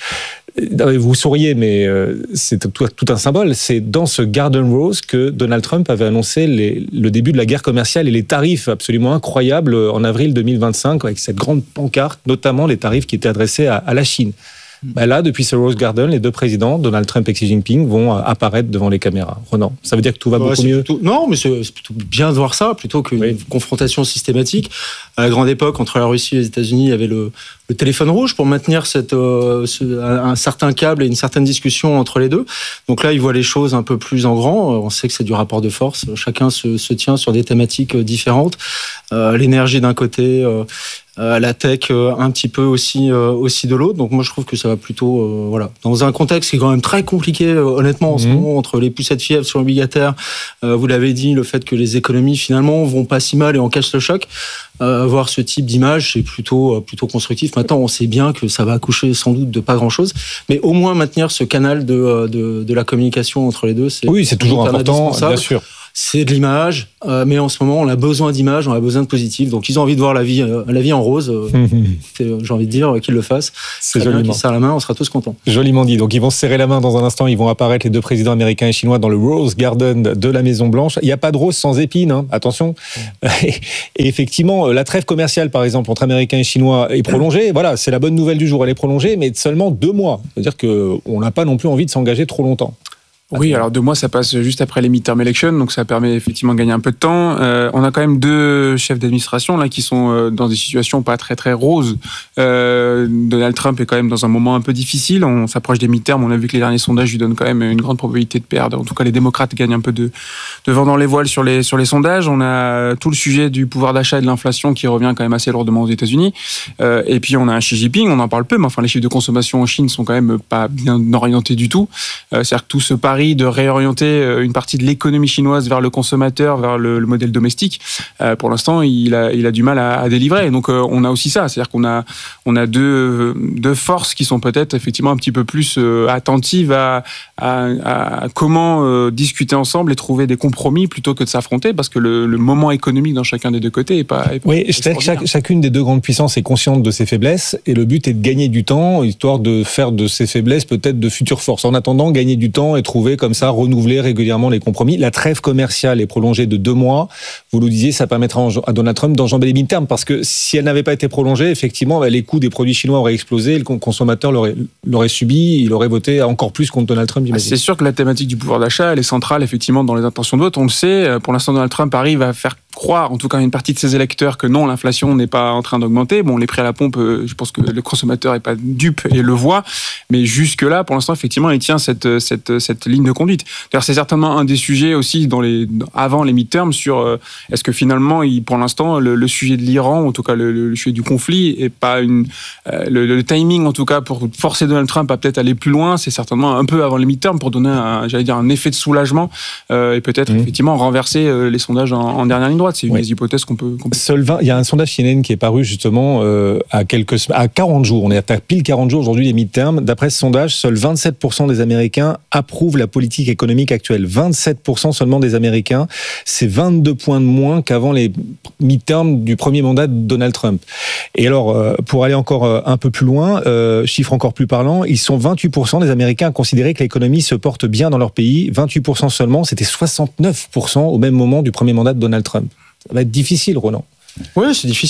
Vous souriez, mais euh, c'est tout, tout un symbole. C'est dans ce Garden Rose que Donald Trump avait annoncé les, le début de la guerre commerciale et les tarifs absolument incroyables en avril deux mille vingt-cinq, avec cette grande pancarte, notamment les tarifs qui étaient adressés à, à la Chine. Ben là, depuis ce Rose Garden, les deux présidents, Donald Trump et Xi Jinping, vont apparaître devant les caméras. Ronan, ça veut dire que tout va ouais, beaucoup mieux plutôt, Non, mais c'est, c'est plutôt bien de voir ça, plutôt qu'une oui. confrontation systématique. À la grande époque, entre la Russie et les États-Unis, il y avait le, le téléphone rouge pour maintenir cette, euh, ce, un certain câble et une certaine discussion entre les deux. Donc là, ils voient les choses un peu plus en grand. On sait que c'est du rapport de force. Chacun se, se tient sur des thématiques différentes. Euh, l'énergie d'un côté... Euh, Euh, la tech euh, un petit peu aussi euh, aussi de l'autre. Donc moi je trouve que ça va plutôt euh, voilà, dans un contexte qui est quand même très compliqué euh, honnêtement en mmh. ce moment, entre les poussettes fièvres sur l'obligataire, euh, vous l'avez dit, le fait que les économies finalement vont pas si mal et on cache le choc. Euh, avoir ce type d'image, c'est plutôt euh, plutôt constructif. Maintenant, on sait bien que ça va accoucher sans doute de pas grand-chose, mais au moins maintenir ce canal de de, de la communication entre les deux, c'est oui, c'est toujours important, bien sûr. C'est de l'image, euh, mais en ce moment, on a besoin d'images, on a besoin de positif. Donc, ils ont envie de voir la vie, euh, la vie en rose. Euh, c'est, j'ai envie de dire qu'ils le fassent. C'est joliment. Bien, qu'ils serrent la main, on sera tous contents. Joliment dit. Donc, ils vont se serrer la main dans un instant. Ils vont apparaître, les deux présidents américains et chinois, dans le Rose Garden de la Maison Blanche. Il n'y a pas de rose sans épines, hein, attention. Et effectivement, la trêve commerciale, par exemple, entre Américains et Chinois est prolongée. Voilà, c'est la bonne nouvelle du jour. Elle est prolongée, mais de seulement deux mois. C'est-à-dire qu'on n'a pas non plus envie de s'engager trop longtemps. Oui, alors deux mois, ça passe juste après les midterm elections, donc ça permet effectivement de gagner un peu de temps. Euh, on a quand même deux chefs d'administration là qui sont euh, dans des situations pas très très roses. Euh, Donald Trump est quand même dans un moment un peu difficile. On s'approche des midterms, on a vu que les derniers sondages lui donnent quand même une grande probabilité de perdre. En tout cas, les démocrates gagnent un peu de, de vent dans les voiles sur les sur les sondages. On a tout le sujet du pouvoir d'achat et de l'inflation qui revient quand même assez lourdement aux États-Unis. Euh, et puis on a un Xi Jinping, on en parle peu, mais enfin les chiffres de consommation en Chine sont quand même pas bien orientés du tout. Euh, c'est-à-dire que tout ce pari de réorienter une partie de l'économie chinoise vers le consommateur, vers le, le modèle domestique, euh, pour l'instant, il a, il a du mal à, à délivrer. Donc, euh, on a aussi ça. C'est-à-dire qu'on a, on a deux, deux forces qui sont peut-être effectivement un petit peu plus euh, attentives à, à, à comment euh, discuter ensemble et trouver des compromis plutôt que de s'affronter, parce que le, le moment économique dans chacun des deux côtés est pas. Est pas oui, c'est-à-dire que chaque, chacune des deux grandes puissances est consciente de ses faiblesses, et le but est de gagner du temps, histoire de faire de ces faiblesses peut-être de futures forces. En attendant, gagner du temps et trouver comme ça, renouveler régulièrement les compromis. La trêve commerciale est prolongée de deux mois. Vous nous disiez, ça permettra à Donald Trump d'enjamber les midterms, parce que si elle n'avait pas été prolongée, effectivement, les coûts des produits chinois auraient explosé, le consommateur l'aurait, l'aurait subi, il aurait voté encore plus contre Donald Trump, j'imagine. C'est sûr que la thématique du pouvoir d'achat, elle est centrale, effectivement, dans les intentions de vote. On le sait, pour l'instant, Donald Trump arrive à faire croire, en tout cas une partie de ses électeurs, que non, l'inflation n'est pas en train d'augmenter. Bon, les prix à la pompe, je pense que le consommateur n'est pas dupe et le voit, mais jusque-là, pour l'instant, effectivement, il tient cette, cette, cette ligne de conduite. D'ailleurs, c'est certainement un des sujets aussi dans les, avant les midterms sur euh, est-ce que finalement, il, pour l'instant, le, le sujet de l'Iran, en tout cas le, le sujet du conflit, est pas une, euh, le, le timing, en tout cas, pour forcer Donald Trump à peut-être aller plus loin, c'est certainement un peu avant les midterms pour donner, un, j'allais dire, un effet de soulagement euh, et peut-être mmh. effectivement renverser euh, les sondages en, en dernière ligne droite. C'est une oui. des hypothèses qu'on peut, qu'on peut... Seul vingt, il y a un sondage C N N qui est paru justement euh, à quelques à quarante jours. On est à pile quarante jours aujourd'hui des midterms. D'après ce sondage, seuls vingt-sept pour cent des Américains approuvent la politique économique actuelle. vingt-sept pour cent seulement des Américains. C'est vingt-deux points de moins qu'avant les midterms du premier mandat de Donald Trump. Et alors, euh, pour aller encore euh, un peu plus loin, euh, chiffre encore plus parlant, ils sont vingt-huit pour cent des Américains à considérer que l'économie se porte bien dans leur pays. vingt-huit pour cent seulement, c'était soixante-neuf pour cent au même moment du premier mandat de Donald Trump. Ça va être difficile, Roland. Oui, c'est difficile.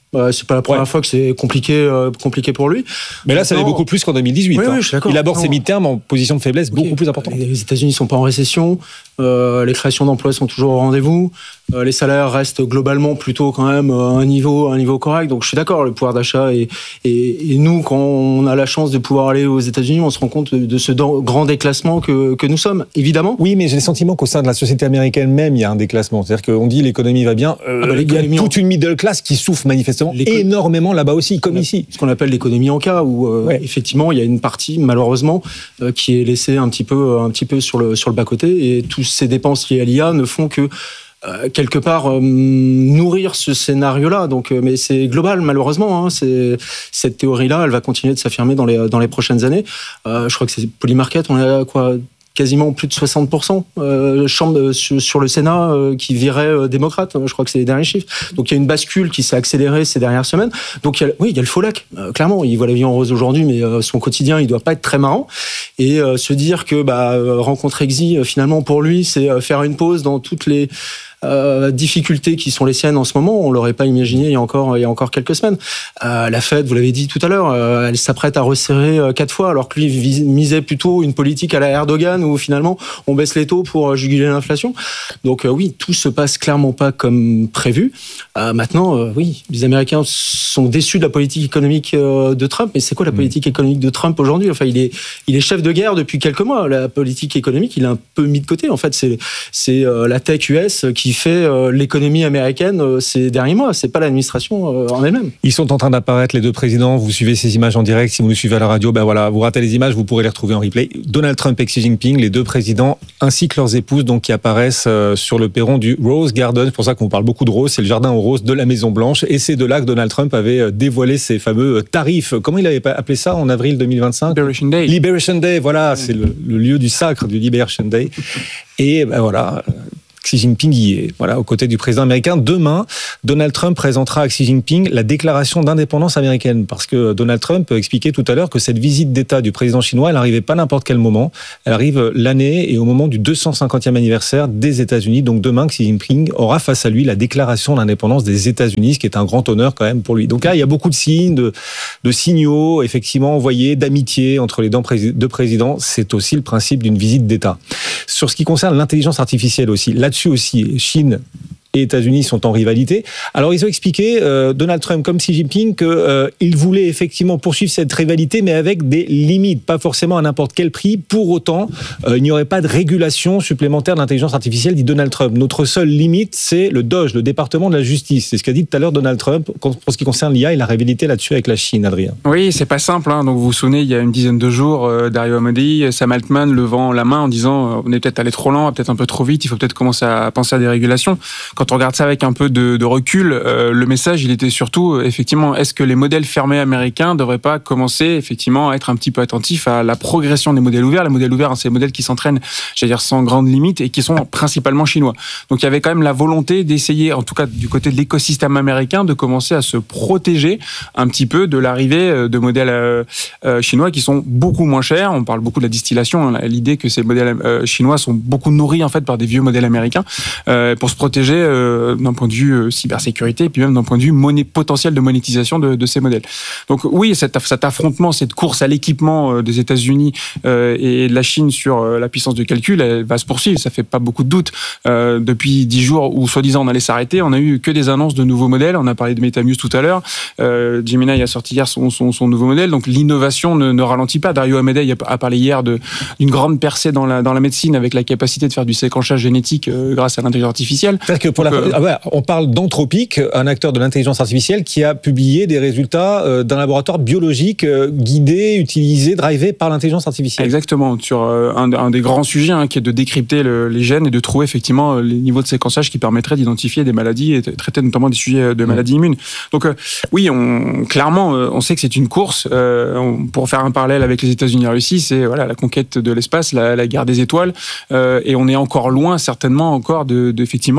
Euh, c'est pas la première ouais. fois que c'est compliqué, euh, compliqué pour lui. Mais là, ça l'est beaucoup plus qu'en deux mille dix-huit. Oui, hein. oui, je suis d'accord. Il aborde non. ses midterms en position de faiblesse okay. beaucoup plus importante. Les États-Unis sont pas en récession. Euh, les créations d'emplois sont toujours au rendez-vous. Euh, les salaires restent globalement plutôt quand même à un niveau, à un niveau correct. Donc je suis d'accord, le pouvoir d'achat et, et, et nous, quand on a la chance de pouvoir aller aux États-Unis, on se rend compte de ce grand déclassement que, que nous sommes, évidemment. Oui, mais j'ai le sentiment qu'au sein de la société américaine même, il y a un déclassement. C'est-à-dire qu'on dit l'économie va bien. Euh, ah bah, il y a toute une middle class qui souffre manifestement énormément là-bas aussi, comme ici. Ce qu'on appelle l'économie en cas, où euh, ouais. effectivement, il y a une partie, malheureusement, euh, qui est laissée un petit peu, un petit peu sur le, sur le bas-côté. Et toutes ces dépenses liées à l'I A ne font que Euh, quelque part euh, nourrir ce scénario-là. Donc, euh, mais c'est global, malheureusement. Hein, c'est, cette théorie-là, elle va continuer de s'affirmer dans les, dans les prochaines années. Euh, je crois que c'est Polymarket, on est à quoi quasiment plus de soixante pour cent euh, chambre sur, sur le Sénat euh, qui virait euh, démocrate. Je crois que c'est les derniers chiffres. Donc il y a une bascule qui s'est accélérée ces dernières semaines. Donc il y a, oui, il y a le faux lac. Euh, clairement, il voit la vie en rose aujourd'hui, mais euh, son quotidien, il doit pas être très marrant. Et euh, se dire que bah, euh, rencontrer Xi, euh, finalement pour lui, c'est euh, faire une pause dans toutes les Euh, difficultés qui sont les siennes en ce moment, on l'aurait pas imaginé il y a encore il y a encore quelques semaines. Euh, la Fed, vous l'avez dit tout à l'heure, euh, elle s'apprête à resserrer euh, quatre fois, alors que lui vis, misait plutôt une politique à la Erdogan où finalement on baisse les taux pour juguler l'inflation. Donc euh, oui, tout se passe clairement pas comme prévu. Euh, maintenant, euh, oui, les Américains sont déçus de la politique économique euh, de Trump. Mais c'est quoi la politique économique de Trump aujourd'hui ? Enfin, il est il est chef de guerre depuis quelques mois. La politique économique, il est un peu mis de côté. En fait, c'est c'est euh, la tech U S qui qui fait euh, l'économie américaine euh, ces derniers mois. C'est pas l'administration euh, en elle-même. Ils sont en train d'apparaître, les deux présidents. Vous suivez ces images en direct. Si vous nous suivez à la radio, ben voilà, vous ratez les images, vous pourrez les retrouver en replay. Donald Trump et Xi Jinping, les deux présidents, ainsi que leurs épouses, donc qui apparaissent euh, sur le perron du Rose Garden. C'est pour ça qu'on parle beaucoup de rose. C'est le jardin aux roses de la Maison Blanche. Et c'est de là que Donald Trump avait dévoilé ses fameux tarifs. Comment il avait appelé ça en avril deux mille vingt-cinq ? Liberation Day. Liberation Day. Voilà, c'est le, le lieu du sacre du Liberation Day. Et ben voilà. Xi Jinping y est, voilà, aux côtés du président américain. Demain, Donald Trump présentera à Xi Jinping la déclaration d'indépendance américaine, parce que Donald Trump expliquait tout à l'heure que cette visite d'État du président chinois, elle n'arrivait pas à n'importe quel moment. Elle arrive l'année et au moment du deux cent cinquantième anniversaire des États-Unis. Donc demain, Xi Jinping aura face à lui la déclaration d'indépendance des États-Unis, ce qui est un grand honneur quand même pour lui. Donc là, il y a beaucoup de signes, de, de signaux, effectivement, envoyés d'amitié entre les deux présidents. C'est aussi le principe d'une visite d'État. Sur ce qui concerne l'intelligence artificielle aussi, là-dessus aussi, Chine et États-Unis sont en rivalité. Alors ils ont expliqué, euh, Donald Trump comme Xi Jinping, qu'ils euh, voulaient effectivement poursuivre cette rivalité, mais avec des limites, pas forcément à n'importe quel prix. Pour autant, euh, il n'y aurait pas de régulation supplémentaire de l'intelligence artificielle, dit Donald Trump. Notre seule limite, c'est le D O J, le département de la justice. C'est ce qu'a dit tout à l'heure Donald Trump pour ce qui concerne l'I A et la rivalité là-dessus avec la Chine, Adrien. Oui, c'est pas simple. Hein. Donc vous vous souvenez, il y a une dizaine de jours, euh, Dario Amodei, Sam Altman levant la main en disant euh, on est peut-être allé trop lent, peut-être un peu trop vite, il faut peut-être commencer à penser à des régulations. Quand on regarde ça avec un peu de, de recul, euh, le message, il était surtout, euh, effectivement, est-ce que les modèles fermés américains ne devraient pas commencer, effectivement, à être un petit peu attentifs à la progression des modèles ouverts. Les modèles ouverts, hein, c'est des modèles qui s'entraînent, j'allais dire, sans grande limite et qui sont principalement chinois. Donc, il y avait quand même la volonté d'essayer, en tout cas du côté de l'écosystème américain, de commencer à se protéger un petit peu de l'arrivée de modèles euh, euh, chinois qui sont beaucoup moins chers. On parle beaucoup de la distillation, hein, l'idée que ces modèles euh, chinois sont beaucoup nourris, en fait, par des vieux modèles américains, euh, pour se protéger euh, d'un point de vue euh, cybersécurité et puis même d'un point de vue monnaie, potentiel de monétisation de, de ces modèles. Donc oui, cet, cet affrontement, cette course à l'équipement euh, des États-Unis euh, et de la Chine sur euh, la puissance de calcul, elle va se poursuivre. Ça fait pas beaucoup de doute. Euh, depuis dix jours où soi-disant on allait s'arrêter, on a eu que des annonces de nouveaux modèles. On a parlé de MetaMuse tout à l'heure. Euh, Gemini a sorti hier son, son, son nouveau modèle. Donc l'innovation ne, ne ralentit pas. Dario Amodei a, a parlé hier de, d'une grande percée dans la, dans la médecine avec la capacité de faire du séquençage génétique euh, grâce à l'intelligence artificielle. C'est-à-dire que pour Donc, la... euh... ah ouais, on parle d'Anthropic, un acteur de l'intelligence artificielle qui a publié des résultats euh, d'un laboratoire biologique euh, guidé, utilisé, drivé par l'intelligence artificielle. Exactement, sur euh, un, un des grands sujets hein, qui est de décrypter le, les gènes et de trouver effectivement les niveaux de séquençage qui permettraient d'identifier des maladies et de traiter notamment des sujets de maladies mmh. immunes. Donc euh, oui, on, clairement, euh, on sait que c'est une course. Euh, on, pour faire un parallèle avec les États-Unis et la Russie, c'est voilà, la conquête de l'espace, la, la guerre des étoiles, euh, et on est encore loin certainement encore de, de effectivement du, du,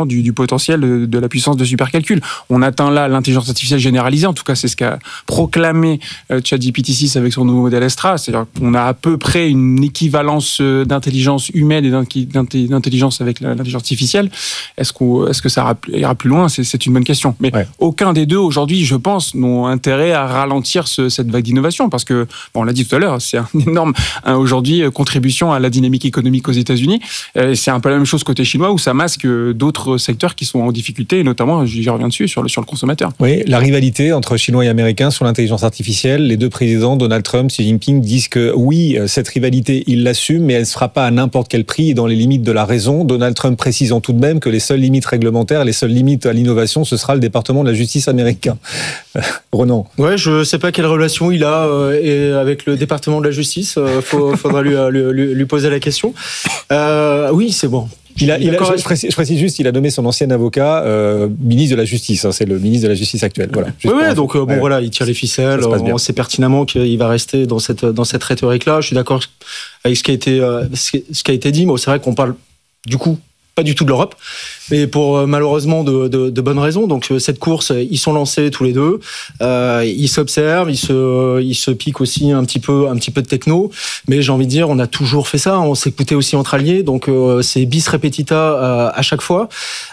potentiel de, de la puissance de supercalcul. On atteint là l'intelligence artificielle généralisée, en tout cas c'est ce qu'a proclamé euh, ChatGPT six avec son nouveau modèle Astra, c'est-à-dire qu'on a à peu près une équivalence d'intelligence humaine et d'intelligence avec l'intelligence artificielle. Est-ce, qu'on, est-ce que ça ira plus loin? c'est, c'est une bonne question. Mais ouais. aucun des deux aujourd'hui, je pense, n'ont intérêt à ralentir ce, cette vague d'innovation parce que, bon, on l'a dit tout à l'heure, c'est un énorme hein, aujourd'hui contribution à la dynamique économique aux États-Unis. Euh, c'est un peu la même chose côté chinois où ça masque d'autres secteurs qui sont en difficulté, et notamment, j'y reviens dessus, sur le, sur le consommateur. Oui, la rivalité entre Chinois et Américains sur l'intelligence artificielle, les deux présidents, Donald Trump, Xi Jinping, disent que oui, cette rivalité, ils l'assument, mais elle ne se fera pas à n'importe quel prix et dans les limites de la raison. Donald Trump précisant tout de même que les seules limites réglementaires, les seules limites à l'innovation, ce sera le département de la justice américain. Ronan. Ouais, je ne sais pas quelle relation il a euh, avec le département de la justice. Il euh, faudra lui, lui, lui poser la question. Euh, oui, c'est bon. Il a, il a, je, précise, je précise juste, il a nommé son ancien avocat euh, ministre de la Justice. Hein, c'est le ministre de la Justice actuel. Voilà. Oui, ouais, donc euh, bon ouais. voilà, il tire les ficelles. On sait pertinemment qu'il va rester dans cette dans cette rhétorique-là. Je suis d'accord avec ce qui a été euh, ce qui a été dit, mais c'est vrai qu'on parle du coup pas du tout de l'Europe, mais pour malheureusement de, de, de bonnes raisons. Donc cette course, ils sont lancés tous les deux, euh, ils s'observent, ils se, ils se piquent aussi un petit peu, un petit peu de techno. Mais j'ai envie de dire, on a toujours fait ça. On s'écoutait aussi entre alliés, donc euh, c'est bis repetita à, à chaque fois,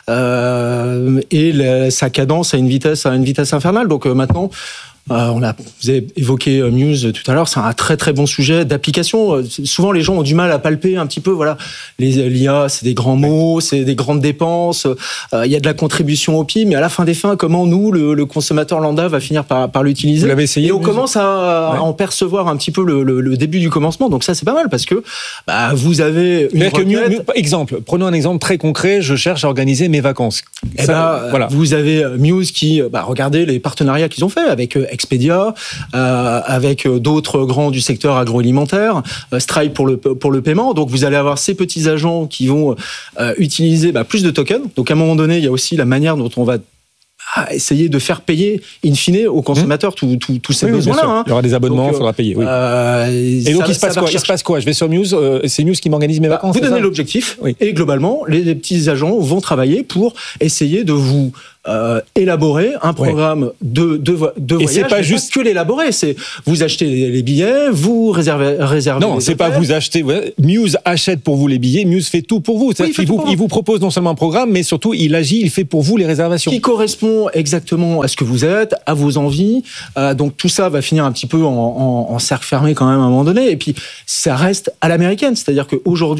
euh, et la, sa cadence à une vitesse, à une vitesse infernale. Donc euh, maintenant. Euh, on a, vous avez évoqué euh, Muse tout à l'heure, c'est un très très bon sujet d'application. Euh, souvent les gens ont du mal à palper un petit peu. Voilà, les l'I A, c'est des grands mots, c'est des grandes dépenses. Il euh, y a de la contribution au P I B, mais à la fin des fins, comment nous, le, le consommateur lambda, va finir par, par l'utiliser? Vous l'avez essayé? Et on Muse commence à, ouais. à en percevoir un petit peu le, le, le début du commencement. Donc ça, c'est pas mal parce que bah, vous avez une requête... Muse, Muse, exemple. Prenons un exemple très concret. Je cherche à organiser mes vacances. Ça, bah, voilà. Vous avez Muse qui, bah, regardez les partenariats qu'ils ont fait avec Expedia, euh, avec d'autres grands du secteur agroalimentaire, euh, Stripe pour le pour le paiement. Donc vous allez avoir ces petits agents qui vont euh, utiliser bah, plus de tokens. Donc à un moment donné, il y a aussi la manière dont on va à essayer de faire payer in fine aux consommateurs mmh. tous ces oui, besoins-là. Hein. Il y aura des abonnements, il faudra payer. Oui. Euh, et donc ça, il se passe quoi Il se passe quoi Je vais sur Muse, euh, c'est Muse qui m'organise mes bah, vacances. Vous donnez l'objectif oui. et globalement, les, les petits agents vont travailler pour essayer de vous Euh, élaborer un programme ouais. de, de, de voyage. Et c'est pas juste pas que l'élaborer, c'est vous achetez les, les billets, vous réservez, réservez non, c'est hôtels. Pas vous achetez. Ouais. Muse achète pour vous les billets, Muse fait tout pour vous. Oui, il, il, vous il vous propose non seulement un programme, mais surtout il agit, il fait pour vous les réservations. Qui correspond exactement à ce que vous êtes, à vos envies. Euh, donc tout ça va finir un petit peu en, en, en cercle fermé quand même à un moment donné. Et puis ça reste à l'américaine, c'est-à-dire qu'aujourd'hui